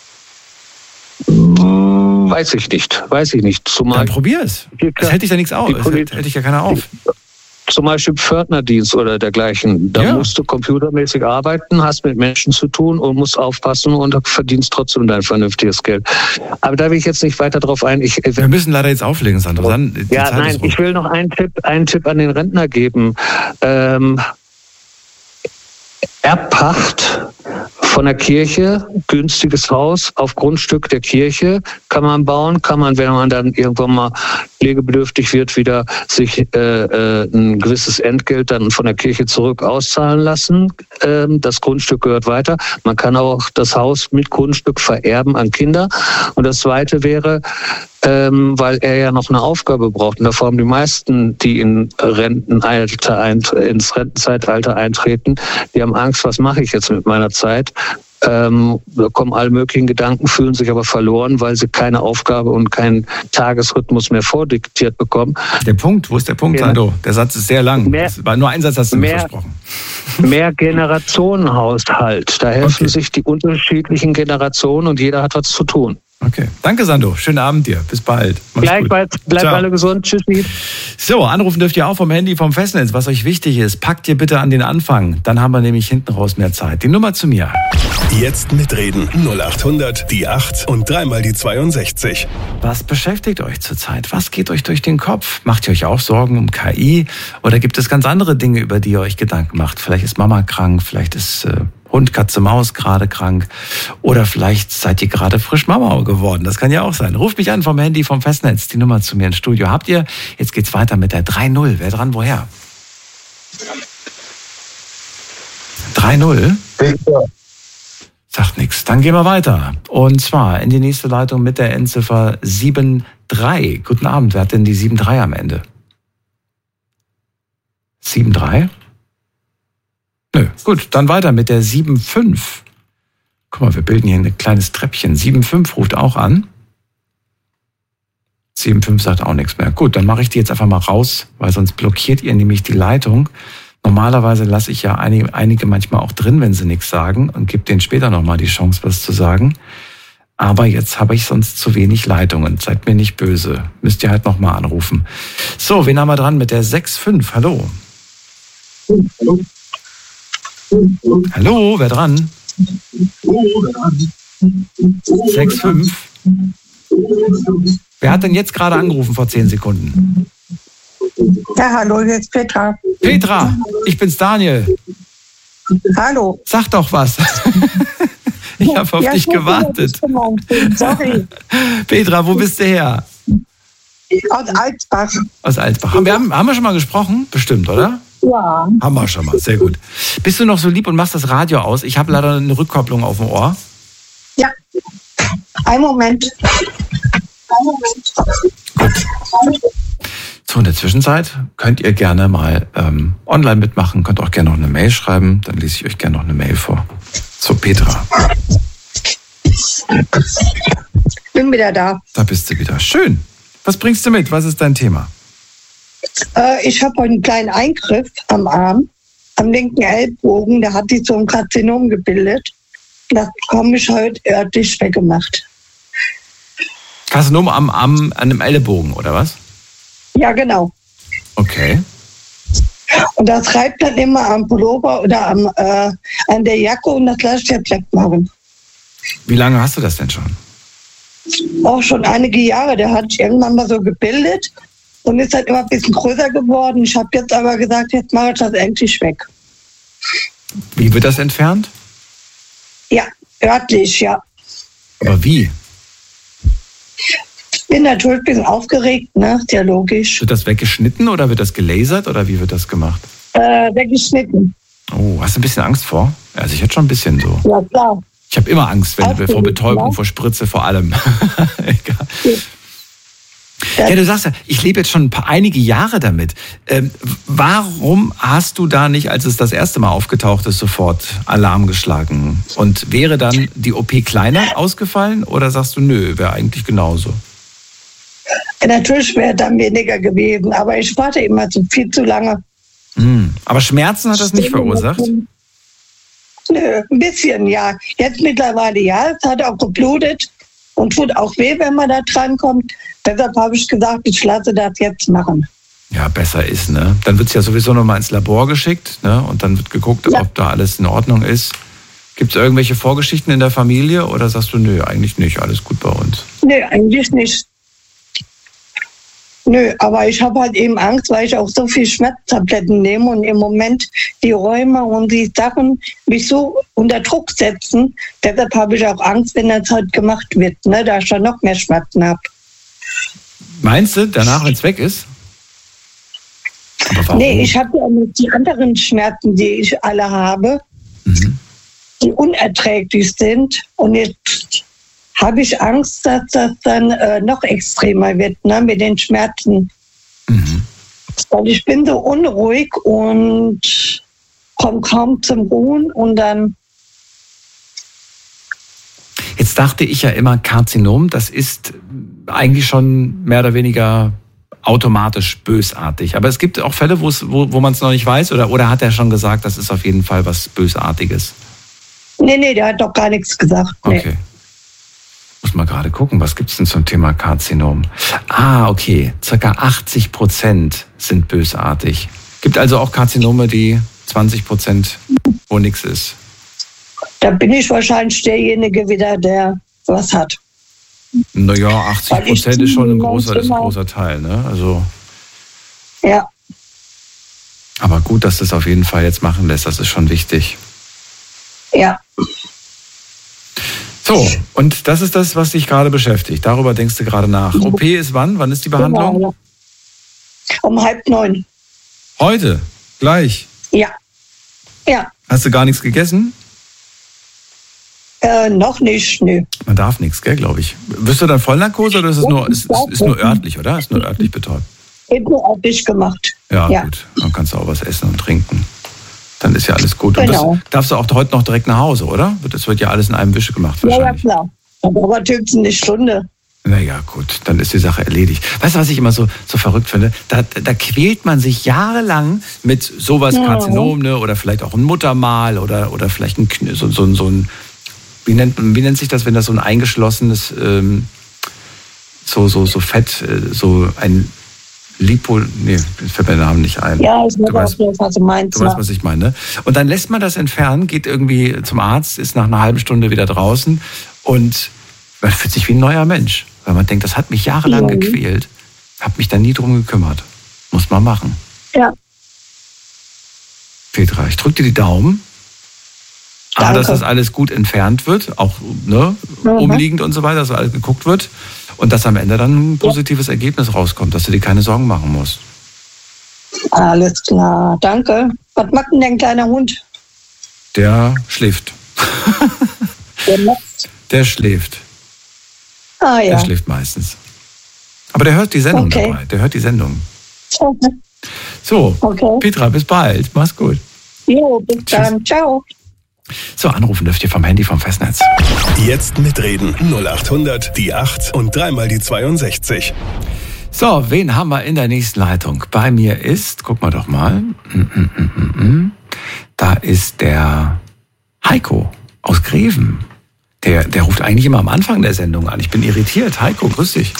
Weiß ich nicht. Dann probier es. Das hält dich ja nichts auf. Das hält dich ja keiner auf. Zum Beispiel Pförtnerdienst oder dergleichen. Da musst du computermäßig arbeiten, hast mit Menschen zu tun und musst aufpassen und verdienst trotzdem dein vernünftiges Geld. Aber da will ich jetzt nicht weiter drav ein. Wir müssen leider jetzt auflegen, Sandro. Ich will noch einen Tipp an den Rentner geben. Erbpacht von der Kirche, günstiges Haus auf Grundstück der Kirche kann man bauen, kann man, wenn man dann irgendwann mal pflegebedürftig wird, wieder sich ein gewisses Entgelt dann von der Kirche zurück auszahlen lassen. Das Grundstück gehört weiter. Man kann auch das Haus mit Grundstück vererben an Kinder. Und das Zweite wäre, weil er ja noch eine Aufgabe braucht. Und davor haben die meisten, die ins Rentenzeitalter eintreten, die haben Angst, was mache ich jetzt mit meiner Zeit? Da kommen alle möglichen Gedanken, fühlen sich aber verloren, weil sie keine Aufgabe und keinen Tagesrhythmus mehr vordiktiert bekommen. Wo ist der Punkt, Sandro? Der Satz ist sehr lang. Das war nur ein Satz, hast du mir versprochen. Mehr Generationenhaushalt. Da helfen sich die unterschiedlichen Generationen und jeder hat was zu tun. Okay. Danke, Sandro. Schönen Abend dir. Bis bald. Gleichfalls. Bleibt alle gesund. Tschüssi. So, anrufen dürft ihr auch vom Handy, vom Festnetz. Was euch wichtig ist, packt ihr bitte an den Anfang. Dann haben wir nämlich hinten raus mehr Zeit. Die Nummer zu mir. Jetzt mitreden. 0800 die 8 und 3 mal die 62. Was beschäftigt euch zurzeit? Was geht euch durch den Kopf? Macht ihr euch auch Sorgen um KI? Oder gibt es ganz andere Dinge, über die ihr euch Gedanken macht? Vielleicht ist Mama krank, vielleicht ist Hund, Katze, Maus gerade krank. Oder vielleicht seid ihr gerade frisch Mama geworden. Das kann ja auch sein. Ruft mich an vom Handy, vom Festnetz. Die Nummer zu mir ins Studio. Habt ihr? Jetzt geht's weiter mit der 3-0. Wer dran, woher? 3-0? Sagt nichts. Dann gehen wir weiter. Und zwar in die nächste Leitung mit der Endziffer 7-3. Guten Abend. Wer hat denn die 7-3 am Ende? 7-3? Nö, gut, dann weiter mit der 7-5. Guck mal, wir bilden hier ein kleines Treppchen. 7-5 ruft auch an. 7-5 sagt auch nichts mehr. Gut, dann mache ich die jetzt einfach mal raus, weil sonst blockiert ihr nämlich die Leitung. Normalerweise lasse ich ja einige manchmal auch drin, wenn sie nichts sagen und gebe denen später nochmal die Chance, was zu sagen. Aber jetzt habe ich sonst zu wenig Leitungen. Seid mir nicht böse. Müsst ihr halt nochmal anrufen. So, wen haben wir dran mit der 6-5? Hallo. Hallo, wer dran? 6,5. Wer hat denn jetzt gerade angerufen vor 10 Sekunden? Ja, hallo, hier ist Petra. Petra, ich bin's Daniel. Hallo. Sag doch was. Ich habe auf dich gewartet. Sorry. Petra, wo bist du her? Aus Alsbach. Aus Alsbach. Haben wir schon mal gesprochen? Bestimmt, oder? Ja. Haben wir schon mal, sehr gut. Bist du noch so lieb und machst das Radio aus? Ich habe leider eine Rückkopplung auf dem Ohr. Ja. Einen Moment. Gut. So, in der Zwischenzeit könnt ihr gerne mal online mitmachen, könnt auch gerne noch eine Mail schreiben, dann lese ich euch gerne noch eine Mail vor. So, Petra. Bin wieder da. Da bist du wieder. Schön. Was bringst du mit? Was ist dein Thema? Ich habe einen kleinen Eingriff am Arm, am linken Ellbogen. Da hat sich so ein Karzinom gebildet. Das bekomme ich heute örtlich weggemacht. Karzinom an dem Ellenbogen, oder was? Ja, genau. Okay. Und das reibt dann immer am Pullover oder an der Jacke und das lasse ich jetzt wegmachen. Wie lange hast du das denn schon? Auch schon einige Jahre. Der hat sich irgendwann mal so gebildet und ist halt immer ein bisschen größer geworden. Ich habe jetzt aber gesagt, jetzt mache ich das endlich weg. Wie wird das entfernt? Ja, örtlich, ja. Aber wie? Ich bin natürlich ein bisschen aufgeregt, ne? Ist ja logisch. Wird das weggeschnitten oder wird das gelasert oder wie wird das gemacht? Weggeschnitten. Oh, hast du ein bisschen Angst vor? Also ich hätte schon ein bisschen so. Ja, klar. Ich habe immer Angst vor Betäubung, vor Spritze, vor allem. Egal. Ja, du sagst ja, ich lebe jetzt schon einige Jahre damit. Warum hast du da nicht, als es das erste Mal aufgetaucht ist, sofort Alarm geschlagen? Und wäre dann die OP kleiner ausgefallen oder sagst du, nö, wäre eigentlich genauso? Natürlich wäre dann weniger gewesen, aber ich warte immer viel zu lange. Aber Schmerzen hat das nicht verursacht? Nö, ein bisschen, ja. Jetzt mittlerweile ja, es hat auch geblutet und tut auch weh, wenn man da dran kommt. Deshalb habe ich gesagt, ich lasse das jetzt machen. Ja, besser ist, ne? Dann wird es ja sowieso nochmal ins Labor geschickt, ne? Und dann wird geguckt, ob da alles in Ordnung ist. Gibt es irgendwelche Vorgeschichten in der Familie oder sagst du, nö, eigentlich nicht, alles gut bei uns? Nö, eigentlich nicht. Nö, aber ich habe halt eben Angst, weil ich auch so viel Schmerztabletten nehme und im Moment die Rheuma und die Sachen mich so unter Druck setzen. Deshalb habe ich auch Angst, wenn das halt gemacht wird, ne, da ich schon noch mehr Schmerzen habe. Meinst du, danach, wenn es weg ist? Aber warum? Nee, ich habe ja nicht die anderen Schmerzen, die ich alle habe, die unerträglich sind. Und jetzt habe ich Angst, dass das dann noch extremer wird, ne, mit den Schmerzen. Weil ich bin so unruhig und komme kaum zum Ruhen und dann... Jetzt dachte ich ja immer, Karzinom, das ist eigentlich schon mehr oder weniger automatisch bösartig. Aber es gibt auch Fälle, wo man es noch nicht weiß, oder hat er schon gesagt, das ist auf jeden Fall was Bösartiges? Nee, der hat doch gar nichts gesagt. Nee. Okay. Muss mal gerade gucken, was gibt es denn zum Thema Karzinom? Okay, ca. 80% sind bösartig. Gibt also auch Karzinome, die 20%, wo nichts ist. Da bin ich wahrscheinlich derjenige wieder, der was hat. Naja, 80% ist schon ein großer Teil, ne? Also. Ja. Aber gut, dass das auf jeden Fall jetzt machen lässt, das ist schon wichtig. Ja. So, und das ist das, was dich gerade beschäftigt. Darüber denkst du gerade nach. OP ist wann? Wann ist die Behandlung? Genau, ja. Um 8:30. Heute? Gleich? Ja. Ja. Hast du gar nichts gegessen? Noch nicht, nö. Man darf nichts, gell, glaube ich. Wirst du dann Vollnarkose oder ist es nur örtlich, oder? Ist nur örtlich betäubt? Ist nur örtlich gemacht. Ja, gut. Dann kannst du auch was essen und trinken. Dann ist ja alles gut. Genau. Und das darfst du auch heute noch direkt nach Hause, oder? Das wird ja alles in einem Wische gemacht wahrscheinlich. Ja, klar. Aber höchstens eine Stunde. Naja, gut, dann ist die Sache erledigt. Weißt du, was ich immer so verrückt finde? Da quält man sich jahrelang mit sowas Karzinom, ne? Oder vielleicht auch ein Muttermal oder vielleicht so ein wie nennt sich das, wenn das so ein eingeschlossenes, so Fett, so ein Nee, fällt mir der Name nicht ein. Ja, ich weiß, was du meinst. Du weißt, was ich meine. Und dann lässt man das entfernen, geht irgendwie zum Arzt, ist nach einer halben Stunde wieder draußen und man fühlt sich wie ein neuer Mensch. Weil man denkt, das hat mich jahrelang gequält, habe mich da nie drum gekümmert. Muss man machen. Ja. Petra, ich drücke dir die Daumen. Danke. Dass das alles gut entfernt wird, auch umliegend und so weiter, dass alles geguckt wird und dass am Ende dann ein positives Ergebnis rauskommt, dass du dir keine Sorgen machen musst. Alles klar, danke. Was macht denn dein kleiner Hund? Der schläft. Der schläft. Ah ja. Der schläft meistens. Aber der hört die Sendung dabei. Der hört die Sendung. Okay. So, Petra, bis bald. Mach's gut. Jo, bis dann. Ciao. So, anrufen dürft ihr vom Handy vom Festnetz. Jetzt mitreden. 0800 die 8 und dreimal die 62. So, wen haben wir in der nächsten Leitung? Bei mir ist, guck mal doch mal. Da ist der Heiko aus Greven. Der ruft eigentlich immer am Anfang der Sendung an. Ich bin irritiert. Heiko, grüß dich.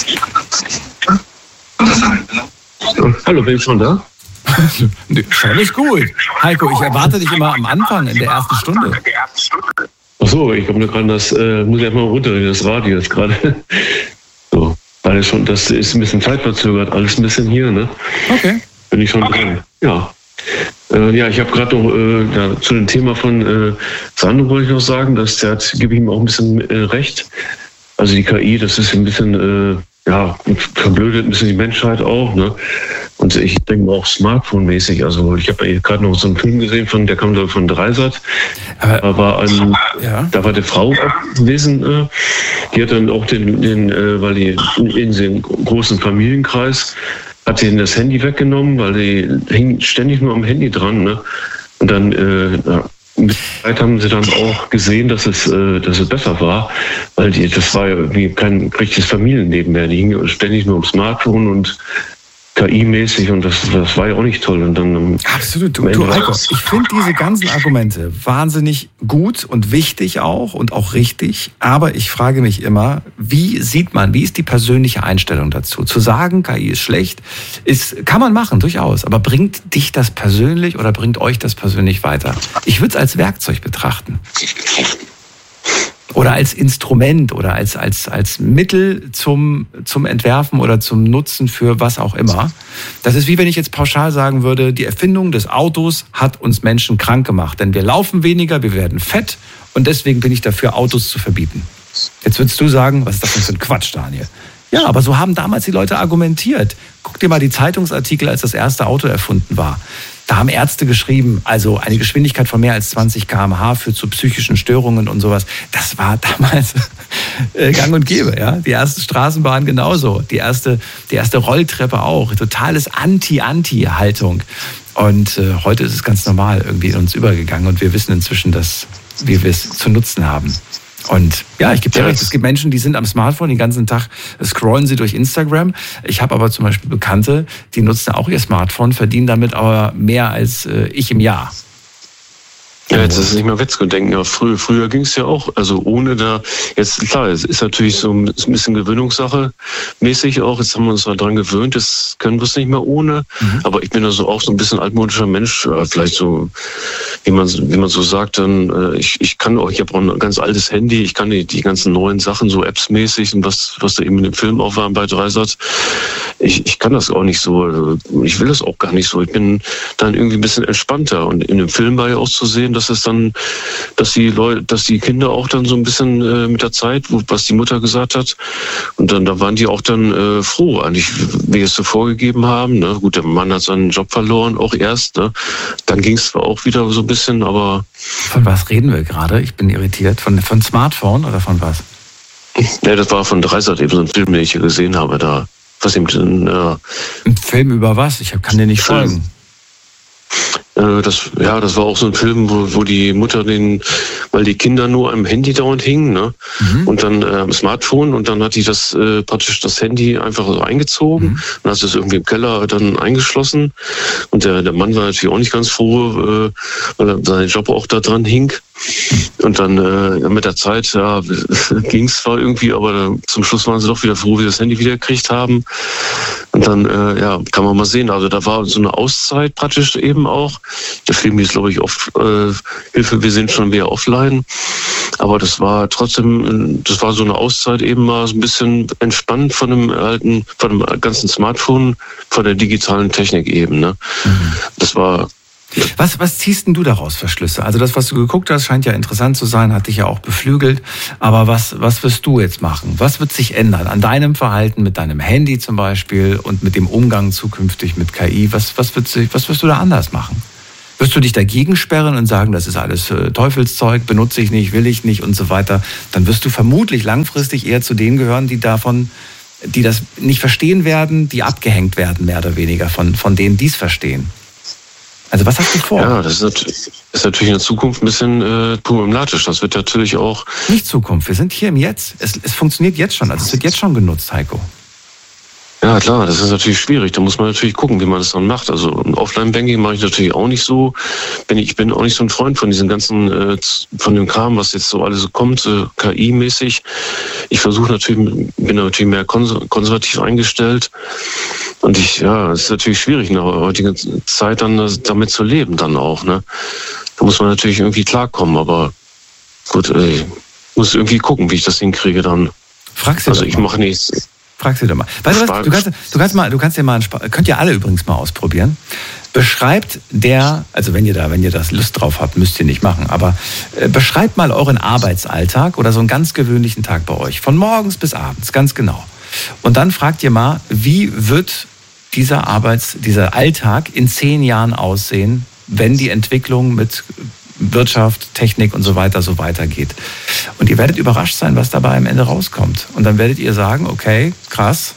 Hallo, bin ich schon da? Schon ist gut. Heiko, ich erwarte dich immer am Anfang, in der ersten Stunde. Ach so, ich habe nur gerade das, muss ich erstmal runterreden, das Radio ist gerade. So, weil das ist ein bisschen zeitverzögert, alles ein bisschen hier, ne? Okay. Bin ich schon dran. Ja. Ja, ich habe gerade noch zu dem Thema von Sandro wollte ich noch sagen, gebe ich ihm auch ein bisschen recht. Also die KI, das ist ein bisschen, verblödet ein bisschen die Menschheit auch, ne? Und ich denke auch Smartphone-mäßig. Also ich habe gerade noch so einen Film gesehen, der kam von Dreisat. Da war die Frau gewesen, die hat dann auch weil die in den großen Familienkreis hat sie das Handy weggenommen, weil die hing ständig nur am Handy dran, ne? Und dann mit der Zeit haben sie dann auch gesehen, dass es besser war, weil das war ja irgendwie kein richtiges Familienleben mehr. Die hingen ständig nur am Smartphone und KI-mäßig und das war ja auch nicht toll. Und dann absolut. Du Heiko, ich finde diese ganzen Argumente wahnsinnig gut und wichtig auch und auch richtig. Aber ich frage mich immer, wie ist die persönliche Einstellung dazu? Zu sagen, KI ist schlecht, kann man machen, durchaus. Aber bringt dich das persönlich oder bringt euch das persönlich weiter? Ich würde es als Werkzeug betrachten. Oder als Instrument oder als Mittel zum Entwerfen oder zum Nutzen für was auch immer. Das ist wie wenn ich jetzt pauschal sagen würde, die Erfindung des Autos hat uns Menschen krank gemacht. Denn wir laufen weniger, wir werden fett und deswegen bin ich dafür, Autos zu verbieten. Jetzt würdest du sagen, was ist das denn für ein Quatsch, Daniel? Ja, aber so haben damals die Leute argumentiert. Guck dir mal die Zeitungsartikel, als das erste Auto erfunden war. Da haben Ärzte geschrieben, also eine Geschwindigkeit von mehr als 20 km/h führt zu psychischen Störungen und sowas. Das war damals gang und gäbe. Ja? Die erste Straßenbahn genauso, die erste Rolltreppe auch. Totales Anti-Haltung. Und heute ist es ganz normal irgendwie in uns übergegangen und wir wissen inzwischen, wie wir es zu nutzen haben. Und ja, ich gebe dir recht, es gibt Menschen, die sind am Smartphone den ganzen Tag, scrollen sie durch Instagram. Ich habe aber zum Beispiel Bekannte, die nutzen auch ihr Smartphone, verdienen damit aber mehr als ich im Jahr. Ja, jetzt ist es nicht mehr Wettgedenken. Ja, früher ging es ja auch, also ohne jetzt klar, es ist natürlich so ein bisschen Gewöhnungssache mäßig auch, jetzt haben wir uns daran gewöhnt, das können wir es nicht mehr ohne, aber ich bin also auch so ein bisschen altmodischer Mensch, vielleicht so, wie man so sagt, dann, ich habe auch ein ganz altes Handy, ich kann die ganzen neuen Sachen, so Apps-mäßig und was da eben in dem Film auch war bei Dreisat, ich kann das auch nicht so, ich will das auch gar nicht so, ich bin dann irgendwie ein bisschen entspannter und in dem Film war ja auch zu sehen, dass die Kinder auch dann so ein bisschen mit der Zeit, was die Mutter gesagt hat, und dann da waren die auch dann froh, eigentlich, wie es so vorgegeben haben. Ne? Gut, der Mann hat seinen Job verloren, auch erst. Ne? Dann ging es zwar auch wieder so ein bisschen, aber... Von was reden wir gerade? Ich bin irritiert. Von Smartphone oder von was? Ja, das war von Dreisat eben so ein Film, den ich hier gesehen habe. Da, was eben ein Film über was? Ich kann dir nicht folgen. Das war auch so ein Film, wo die Mutter weil die Kinder nur am Handy dauernd hingen, ne? Und dann am Smartphone und dann hat die praktisch das Handy einfach so eingezogen und hat es irgendwie im Keller dann eingeschlossen und der Mann war natürlich auch nicht ganz froh, weil sein Job auch da dran hing. Und dann mit der Zeit ging es zwar irgendwie, aber zum Schluss waren sie doch wieder froh, wie sie das Handy wieder gekriegt haben. Und dann, kann man mal sehen. Also da war so eine Auszeit praktisch eben auch. Der Film hieß, glaube ich, oft Hilfe, wir sind schon wieder offline. Aber das war trotzdem, das war so eine Auszeit eben mal so ein bisschen entspannt von dem ganzen Smartphone, von der digitalen Technik eben. Ne? Das war... Was ziehst denn du daraus für Schlüsse? Also das, was du geguckt hast, scheint ja interessant zu sein, hat dich ja auch beflügelt. Aber was wirst du jetzt machen? Was wird sich ändern an deinem Verhalten mit deinem Handy zum Beispiel und mit dem Umgang zukünftig mit KI? Was wirst du da anders machen? Wirst du dich dagegen sperren und sagen, das ist alles Teufelszeug, benutze ich nicht, will ich nicht und so weiter? Dann wirst du vermutlich langfristig eher zu denen gehören, die das nicht verstehen werden, die abgehängt werden, mehr oder weniger, von denen, die es verstehen. Also was hast du vor? Ja, das ist natürlich in der Zukunft ein bisschen problematisch. Das wird natürlich auch... Nicht Zukunft, wir sind hier im Jetzt. Es funktioniert jetzt schon, also es wird jetzt schon genutzt, Heiko. Ja, klar, das ist natürlich schwierig. Da muss man natürlich gucken, wie man das dann macht. Also Offline-Banking mache ich natürlich auch nicht so. Ich bin auch nicht so ein Freund von diesen ganzen, von dem Kram, was jetzt so alles so kommt, KI-mäßig. Ich bin natürlich mehr konservativ eingestellt. Und es ist natürlich schwierig in der heutigen Zeit dann damit zu leben dann auch. Ne? Da muss man natürlich irgendwie klarkommen. Aber gut, ich muss irgendwie gucken, wie ich das hinkriege dann. Fragst du also ich mache nichts. Frag sie doch mal. Weißt du was? Könnt ihr alle übrigens mal ausprobieren. Beschreibt also wenn ihr das Lust drauf habt, müsst ihr nicht machen, aber beschreibt mal euren Arbeitsalltag oder so einen ganz gewöhnlichen Tag bei euch. Von morgens bis abends, ganz genau. Und dann fragt ihr mal, wie wird dieser Alltag in 10 Jahren aussehen, wenn die Entwicklung mit Wirtschaft, Technik und so weiter so weitergeht. Und ihr werdet überrascht sein, was dabei am Ende rauskommt. Und dann werdet ihr sagen, okay, krass,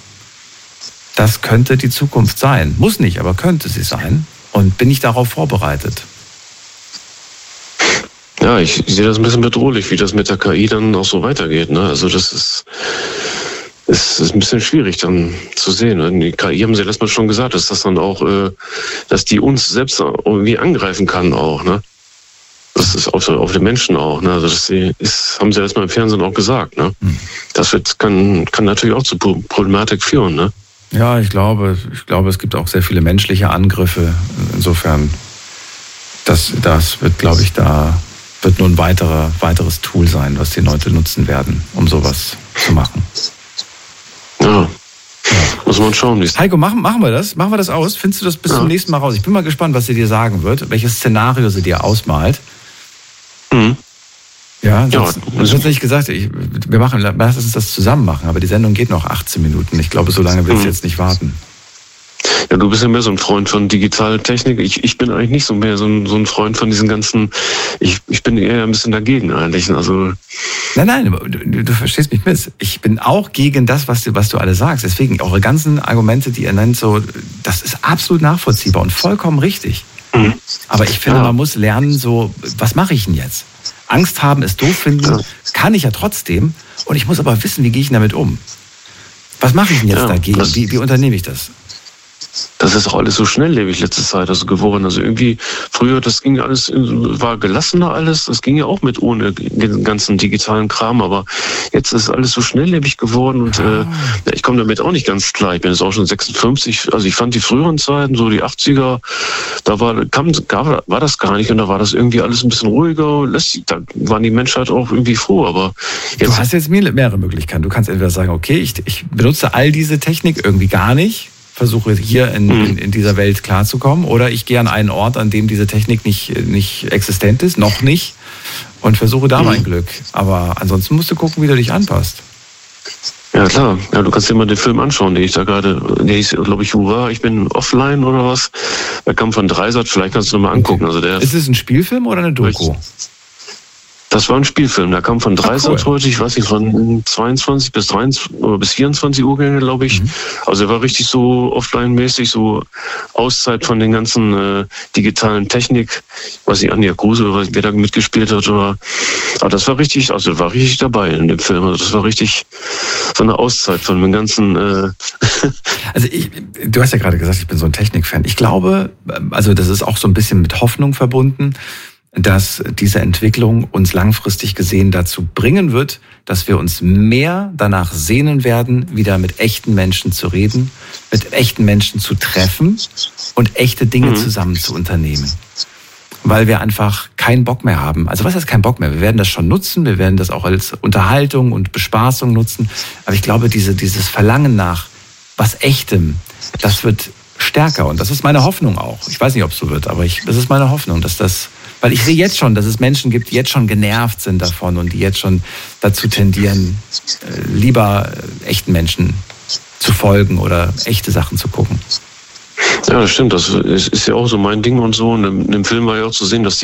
das könnte die Zukunft sein. Muss nicht, aber könnte sie sein. Und bin ich darauf vorbereitet? Ja, ich sehe das ein bisschen bedrohlich, wie das mit der KI dann auch so weitergeht. Ne? Also das ist ein bisschen schwierig dann zu sehen. Und die KI haben sie letztes Mal schon gesagt, dass das dann auch, dass die uns selbst irgendwie angreifen kann auch, ne? Das ist auf den Menschen auch, ne? Also haben sie erstmal im Fernsehen auch gesagt, ne? Das kann natürlich auch zu Problematik führen, ne? Ja, ich glaube, es gibt auch sehr viele menschliche Angriffe. Insofern, das wird, glaube ich, wird nur ein weiteres Tool sein, was die Leute nutzen werden, um sowas zu machen. Ja. Muss man schauen. Heiko, machen wir das? Machen wir das aus? Findest du das bis zum nächsten Mal raus? Ich bin mal gespannt, was sie dir sagen wird, welches Szenario sie dir ausmalt. Ja, sonst nicht gesagt, lass uns das zusammen machen, aber die Sendung geht noch 18 Minuten. Ich glaube, so lange willst du jetzt nicht warten. Ja, du bist ja mehr so ein Freund von digitaler Technik. Ich bin eigentlich nicht so mehr so ein Freund von diesen ganzen, ich bin eher ein bisschen dagegen eigentlich. Also Nein, du verstehst mich miss. Ich bin auch gegen das, was du alle sagst. Deswegen, eure ganzen Argumente, die ihr nennt, so, das ist absolut nachvollziehbar und vollkommen richtig. Aber ich finde, man muss lernen, so, was mache ich denn jetzt? Angst haben, es doof finden, kann ich ja trotzdem. Und ich muss aber wissen, wie gehe ich damit um? Was mache ich denn jetzt dagegen? Wie unternehme ich das? Das ist auch alles so schnelllebig letzte Zeit geworden. Also irgendwie früher, das ging alles, war gelassener alles. Das ging ja auch ohne den ganzen digitalen Kram. Aber jetzt ist alles so schnelllebig geworden und ich komme damit auch nicht ganz klar. Ich bin jetzt auch schon 56. Also ich fand die früheren Zeiten, so die 80er, da war das gar nicht und da war das irgendwie alles ein bisschen ruhiger. Da waren die Menschheit auch irgendwie froh. Aber jetzt, du hast jetzt mehrere Möglichkeiten. Du kannst entweder sagen, okay, ich benutze all diese Technik irgendwie gar nicht, versuche hier in dieser Welt klarzukommen, oder ich gehe an einen Ort, an dem diese Technik nicht existent ist, noch nicht, und versuche da mein Glück. Aber ansonsten musst du gucken, wie du dich anpasst. Ja, klar. Ja, du kannst dir mal den Film anschauen, der hieß, glaube ich, Hurra, ich bin offline oder was. Der kam von Dreisat, vielleicht kannst du noch mal angucken. Okay. Also ist es ein Spielfilm oder eine Doku? Das war ein Spielfilm, der kam von Dreisat heute, ich weiß nicht, von 22 bis 24 Uhr, glaube ich. Also er war richtig so offline-mäßig, so Auszeit von den ganzen digitalen Technik, weiß ich, Anja Kruse oder wer da mitgespielt hat. Aber das war richtig, war richtig dabei in dem Film. Also das war richtig so eine Auszeit von den ganzen... Also du hast ja gerade gesagt, ich bin so ein Technikfan. Ich glaube, also das ist auch so ein bisschen mit Hoffnung verbunden. dass diese Entwicklung uns langfristig gesehen dazu bringen wird, dass wir uns mehr danach sehnen werden, wieder mit echten Menschen zu reden, mit echten Menschen zu treffen und echte Dinge zusammen zu unternehmen. Weil wir einfach keinen Bock mehr haben. Also was heißt kein Bock mehr? Wir werden das schon nutzen, wir werden das auch als Unterhaltung und Bespaßung nutzen. Aber ich glaube, dieses Verlangen nach was Echtem, das wird stärker. Und das ist meine Hoffnung auch. Ich weiß nicht, ob es so wird, aber das ist meine Hoffnung, dass das... Weil ich sehe jetzt schon, dass es Menschen gibt, die jetzt schon genervt sind davon und die jetzt schon dazu tendieren, lieber echten Menschen zu folgen oder echte Sachen zu gucken. Ja, das stimmt. Das ist ja auch so mein Ding und so. Und im Film war ja auch zu sehen, dass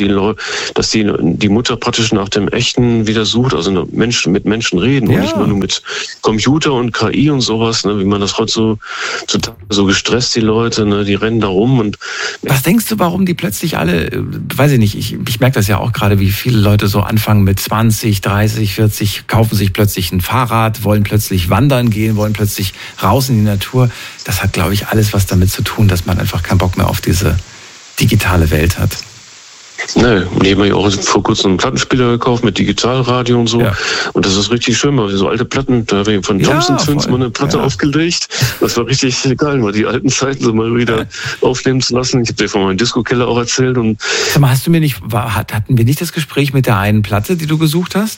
die Mutter praktisch nach dem Echten wieder sucht, also mit Menschen reden und nicht nur mit Computer und KI und sowas, ne, wie man das heute so gestresst, die Leute, ne, die rennen da rum. Und was denkst du, warum die plötzlich alle, weiß ich nicht, ich merke das ja auch gerade, wie viele Leute so anfangen mit 20, 30, 40, kaufen sich plötzlich ein Fahrrad, wollen plötzlich wandern gehen, wollen plötzlich raus in die Natur. Das hat, glaube ich, alles was damit zu tun, dass man einfach keinen Bock mehr auf diese digitale Welt hat. Nee, ich habe mir auch vor kurzem einen Plattenspieler gekauft mit Digitalradio und so. Ja. Und das ist richtig schön, weil so alte Platten, da habe ich von Thompson Twins mal eine Platte aufgelegt. Das war richtig geil, mal die alten Zeiten so mal wieder aufnehmen zu lassen. Ich habe dir von meinem Disco-Keller auch erzählt. Und sag mal, hatten wir nicht das Gespräch mit der einen Platte, die du gesucht hast?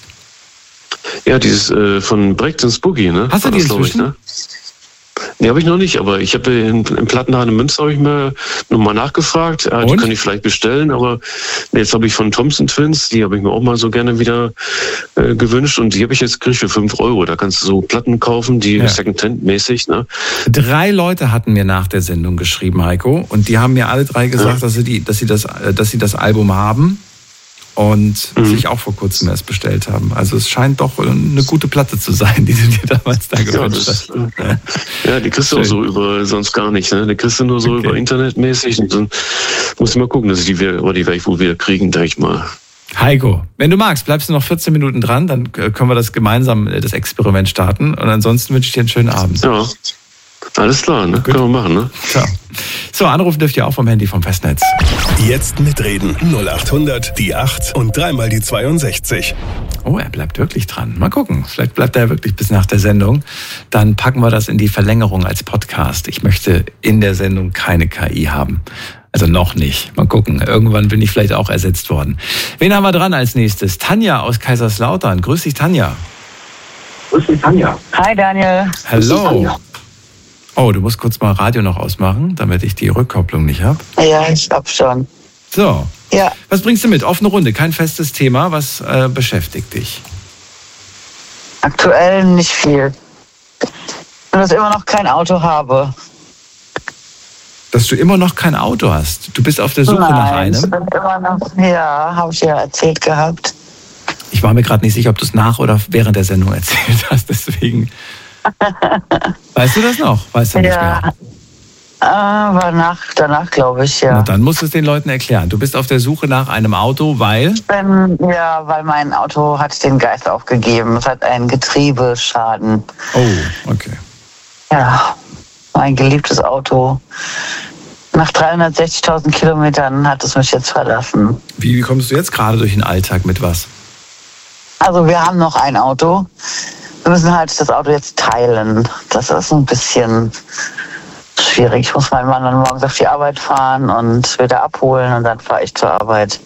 Ja, dieses von Breakdance Boogie, ne? Hast du die inzwischen? Ne? Nee, habe ich noch nicht, aber ich habe im Plattenladen in Münster habe ich mir nochmal nachgefragt. Ja, die kann ich vielleicht bestellen, aber jetzt habe ich von Thompson Twins, die habe ich mir auch mal so gerne wieder gewünscht und die habe ich jetzt gekriegt für 5 €. Da kannst du so Platten kaufen, die Secondhand-mäßig. Ne? 3 Leute hatten mir nach der Sendung geschrieben, Heiko, und die haben mir alle 3 gesagt, dass sie das Album haben. Und sich auch vor kurzem erst bestellt haben. Also es scheint doch eine gute Platte zu sein, die du dir damals da gewünscht hast. Ja, die kriegst du auch so über sonst gar nicht. Ne? Die kriegst du nur so über internetmäßig. Und dann musst du mal gucken, dass die werde ich wohl wieder kriegen, denke ich mal. Heiko, wenn du magst, bleibst du noch 14 Minuten dran, dann können wir das gemeinsam, das Experiment starten. Und ansonsten wünsche ich dir einen schönen Abend. Ja, alles klar, ne? Können wir machen, ne? Ja. So, anrufen dürft ihr auch vom Handy vom Festnetz. Jetzt mitreden. 0800 die 8 und 3 mal die 62. Oh, er bleibt wirklich dran. Mal gucken. Vielleicht bleibt er wirklich bis nach der Sendung. Dann packen wir das in die Verlängerung als Podcast. Ich möchte in der Sendung keine KI haben. Also noch nicht. Mal gucken. Irgendwann bin ich vielleicht auch ersetzt worden. Wen haben wir dran als nächstes? Tanja aus Kaiserslautern. Grüß dich, Tanja. Grüß dich, Tanja. Hi, Daniel. Hallo. Oh, du musst kurz mal Radio noch ausmachen, damit ich die Rückkopplung nicht habe. Ja, ich glaube schon. So. Ja. Was bringst du mit? Offene Runde, kein festes Thema. Was beschäftigt dich? Aktuell nicht viel. Und dass ich immer noch kein Auto habe. Dass du immer noch kein Auto hast? Du bist auf der Suche nach einem? Ich bin immer noch, ja, habe ich ja erzählt gehabt. Ich war mir gerade nicht sicher, ob du es nach oder während der Sendung erzählt hast, deswegen... Weißt du das noch? Weißt du nicht mehr? War danach glaube ich, ja. Na, dann musst du es den Leuten erklären. Du bist auf der Suche nach einem Auto, weil? Weil mein Auto hat den Geist aufgegeben. Es hat einen Getriebeschaden. Oh, okay. Ja, mein geliebtes Auto. Nach 360.000 Kilometern hat es mich jetzt verlassen. Wie kommst du jetzt gerade durch den Alltag mit was? Also wir haben noch ein Auto. Wir müssen halt das Auto jetzt teilen. Das ist ein bisschen schwierig. Ich muss meinen Mann dann morgens auf die Arbeit fahren und wieder abholen und dann fahre ich zur Arbeit.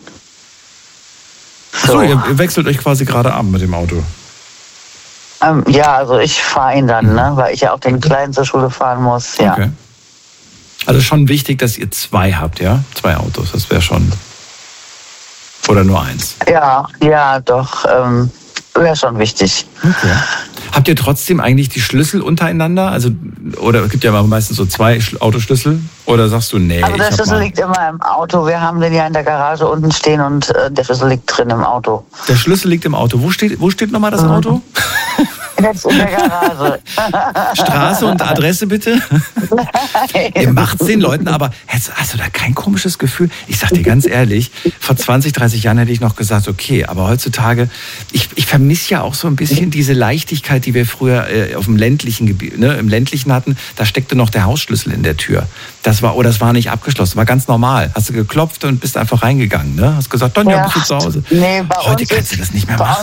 So, ihr wechselt euch quasi gerade ab mit dem Auto? Ja, also ich fahre ihn dann, ne, weil ich ja auch den Kleinen zur Schule fahren muss. Ja. Okay. Also schon wichtig, dass ihr 2 habt, ja? 2 Autos, das wäre schon... Oder nur 1? Ja, doch. Wäre schon wichtig. Okay. Habt ihr trotzdem eigentlich die Schlüssel untereinander? Also, oder es gibt ja meistens so 2 Autoschlüssel. Oder sagst du, nee? Also der Schlüssel liegt immer im Auto. Wir haben den ja in der Garage unten stehen und der Schlüssel liegt drin im Auto. Der Schlüssel liegt im Auto. Wo steht nochmal das Auto? Jetzt in der Garage. Straße und Adresse bitte? Ihr macht's den Leuten, aber hast du da kein komisches Gefühl? Ich sag dir ganz ehrlich, vor 20, 30 Jahren hätte ich noch gesagt, okay, aber heutzutage, ich vermisse ja auch so ein bisschen diese Leichtigkeit, die wir früher auf dem ländlichen Gebiet, ne, im ländlichen hatten. Da steckte noch der Hausschlüssel in der Tür. Das war nicht abgeschlossen, war ganz normal. Hast du geklopft und bist einfach reingegangen, ne? Hast gesagt, Tonja, bist du zu Hause? Nee, heute kannst du das nicht mehr machen.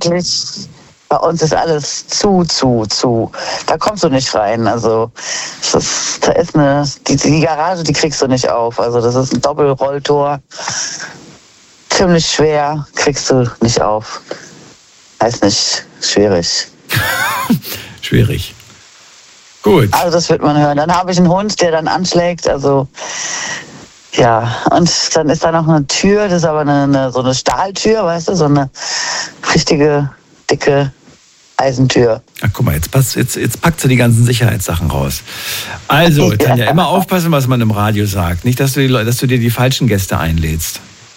Bei uns ist alles zu. Da kommst du nicht rein. Also da ist die Garage, die kriegst du nicht auf. Also das ist ein Doppelrolltor. Ziemlich schwer, kriegst du nicht auf. Heißt nicht, schwierig. Schwierig. Gut. Also das wird man hören. Dann habe ich einen Hund, der dann anschlägt. Also ja, und dann ist da noch eine Tür, das ist aber so eine Stahltür, weißt du, so eine richtige, dicke Eisentür. Ach, guck mal, jetzt packt sie die ganzen Sicherheitssachen raus. Also, Tanja, immer aufpassen, was man im Radio sagt. Nicht, dass du dir die falschen Gäste einlädst.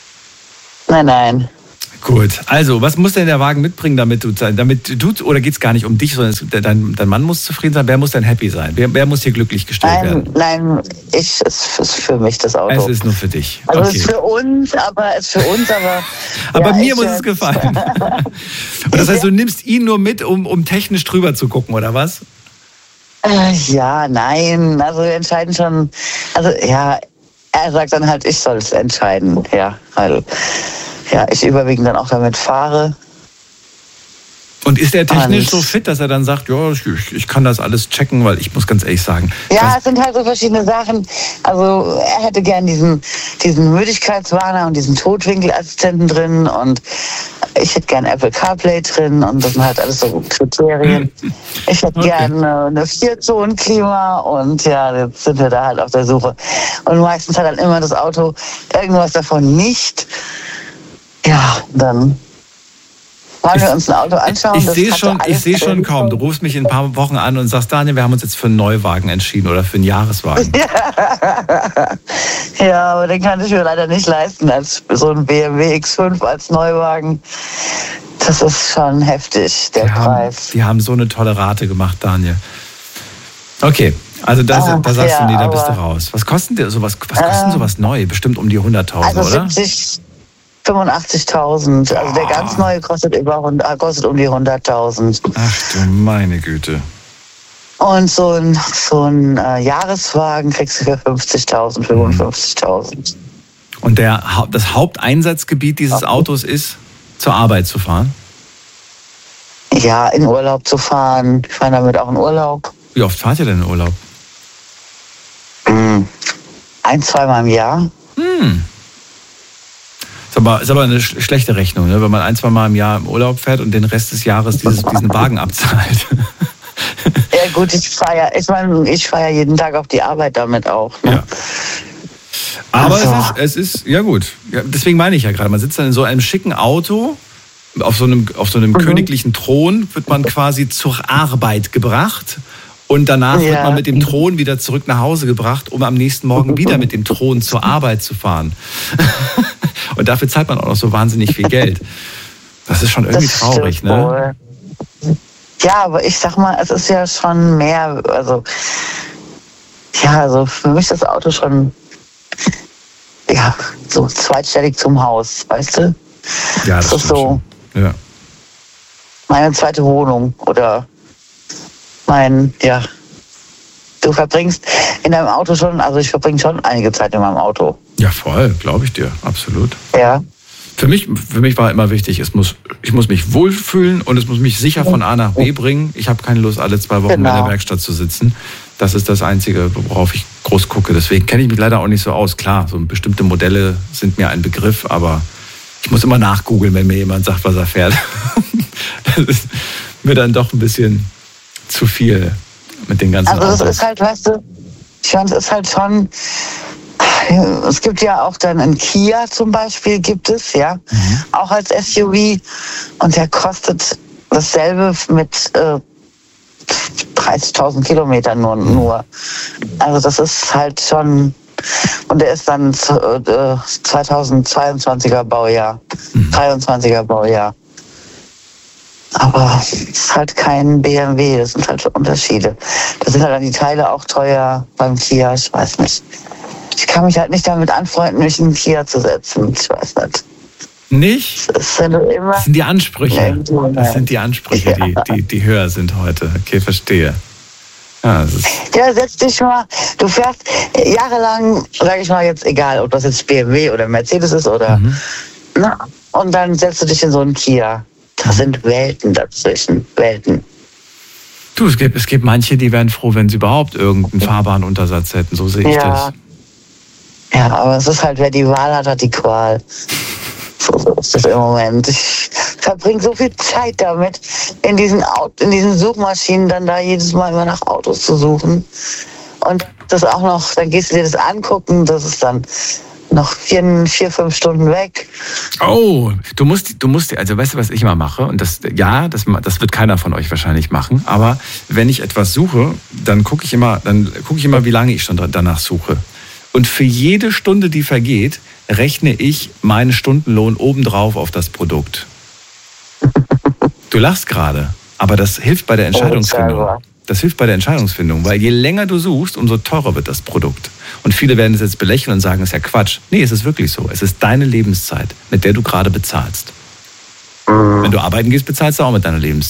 Nein. Gut, also, was muss denn der Wagen mitbringen, damit du, oder geht es gar nicht um dich, sondern dein Mann muss zufrieden sein, wer muss denn happy sein? Wer muss hier glücklich gestellt werden? Nein, es ist für mich das Auto. Es ist nur für dich. Also okay. Es ist für uns, aber aber ja, mir muss es gefallen. Und das heißt, du nimmst ihn nur mit, um technisch drüber zu gucken, oder was? Ja, nein, also wir entscheiden schon, also ja, er sagt dann halt, ich soll es entscheiden, ja, weil ich überwiegend dann auch damit fahre. Und ist er technisch so fit, dass er dann sagt, ja, ich kann das alles checken, weil ich muss ganz ehrlich sagen. Ja, es sind halt so verschiedene Sachen. Also er hätte gern diesen Müdigkeitswarner und diesen Totwinkelassistenten drin und ich hätte gern Apple CarPlay drin und das sind halt alles so Kriterien. Ich hätte gern eine 4-Zonen-Klima und ja, jetzt sind wir da halt auf der Suche. Und meistens hat dann immer das Auto irgendwas davon nicht. Ja, dann wollen wir uns ein Auto anschauen. Ich sehe schon kaum. Du rufst mich in ein paar Wochen an und sagst, Daniel, wir haben uns jetzt für einen Neuwagen entschieden oder für einen Jahreswagen. Ja, aber den kann ich mir leider nicht leisten als so ein BMW X5 als Neuwagen. Das ist schon heftig, der Preis. Die haben so eine tolle Rate gemacht, Daniel. Okay, also da sagst du, nee, da bist du raus. Was kostet sowas neu? Bestimmt um die 100.000, also oder? 85.000. Also der ganz neue kostet um die 100.000. Ach du meine Güte. Und so ein Jahreswagen kriegst du für 50.000, 55.000. Und das Haupteinsatzgebiet dieses Autos ist, zur Arbeit zu fahren? Ja, in Urlaub zu fahren. Ich fahre damit auch in Urlaub. Wie oft fahrt ihr denn in Urlaub? 1-2 Mal im Jahr. Ist aber eine schlechte Rechnung, ne? Wenn man 1-2 Mal im Jahr im Urlaub fährt und den Rest des Jahres diesen Wagen abzahlt. Ja gut, ich fahre ja jeden Tag auf die Arbeit damit auch. Ne? Ja. Aber es ist, ja gut, ja, deswegen meine ich ja gerade, man sitzt dann in so einem schicken Auto, auf so einem königlichen Thron wird man quasi zur Arbeit gebracht. Und danach wird man mit dem Thron wieder zurück nach Hause gebracht, um am nächsten Morgen wieder mit dem Thron zur Arbeit zu fahren. Und dafür zahlt man auch noch so wahnsinnig viel Geld. Das ist schon irgendwie traurig, ne? Ja, aber ich sag mal, es ist ja schon mehr, also für mich ist das Auto schon, so zweitstellig zum Haus, weißt du? Ja, das ist so. Ja. Meine zweite Wohnung oder du verbringst in deinem Auto schon, also ich verbringe schon einige Zeit in meinem Auto. Ja, voll, glaube ich dir, absolut. Ja. Für mich war immer wichtig, ich muss mich wohlfühlen und es muss mich sicher von A nach B bringen. Ich habe keine Lust, alle 2 Wochen in der Werkstatt zu sitzen. Das ist das Einzige, worauf ich groß gucke. Deswegen kenne ich mich leider auch nicht so aus. Klar, so bestimmte Modelle sind mir ein Begriff, aber ich muss immer nachgoogeln, wenn mir jemand sagt, was er fährt. Das ist mir dann doch ein bisschen zu viel mit den ganzen Autos. Also es ist halt, weißt du, es ist halt schon, es gibt ja auch dann einen Kia zum Beispiel, gibt es, ja, auch als SUV und der kostet dasselbe mit 30.000 Kilometern nur. Also das ist halt schon, und der ist dann 2022er Baujahr, 23er Baujahr. Aber es ist halt kein BMW, das sind halt Unterschiede. Da sind halt dann die Teile auch teuer beim Kia, ich weiß nicht. Ich kann mich halt nicht damit anfreunden, mich in den Kia zu setzen, ich weiß nicht. Nicht? Das sind die Ansprüche. Das sind die Ansprüche, die höher sind heute. Okay, verstehe. Ja, setz dich mal. Du fährst jahrelang, sag ich mal jetzt, egal, ob das jetzt BMW oder Mercedes ist oder... und dann setzt du dich in so einen Kia. Da sind Welten dazwischen. Welten. Du, es gibt manche, die wären froh, wenn sie überhaupt irgendeinen fahrbaren Untersatz hätten. So sehe ich das. Ja, aber es ist halt, wer die Wahl hat, hat die Qual. So ist das im Moment. Ich verbringe so viel Zeit damit, in diesen Suchmaschinen dann da jedes Mal immer nach Autos zu suchen. Und das auch noch, dann gehst du dir das angucken, das ist dann noch 4-5 Stunden weg. Oh, du musst, also weißt du, was ich immer mache? Und das wird keiner von euch wahrscheinlich machen. Aber wenn ich etwas suche, dann gucke ich immer, wie lange ich schon danach suche. Und für jede Stunde, die vergeht, rechne ich meinen Stundenlohn obendrauf auf das Produkt. Du lachst gerade, aber das hilft bei der Entscheidungsfindung. Das hilft bei der Entscheidungsfindung, weil je länger du suchst, umso teurer wird das Produkt. Und viele werden es jetzt belächeln und sagen, es ist ja Quatsch. Nee, es ist wirklich so. Es ist deine Lebenszeit, mit der du gerade bezahlst. Wenn du arbeiten gehst, bezahlst du auch mit deiner Lebenszeit.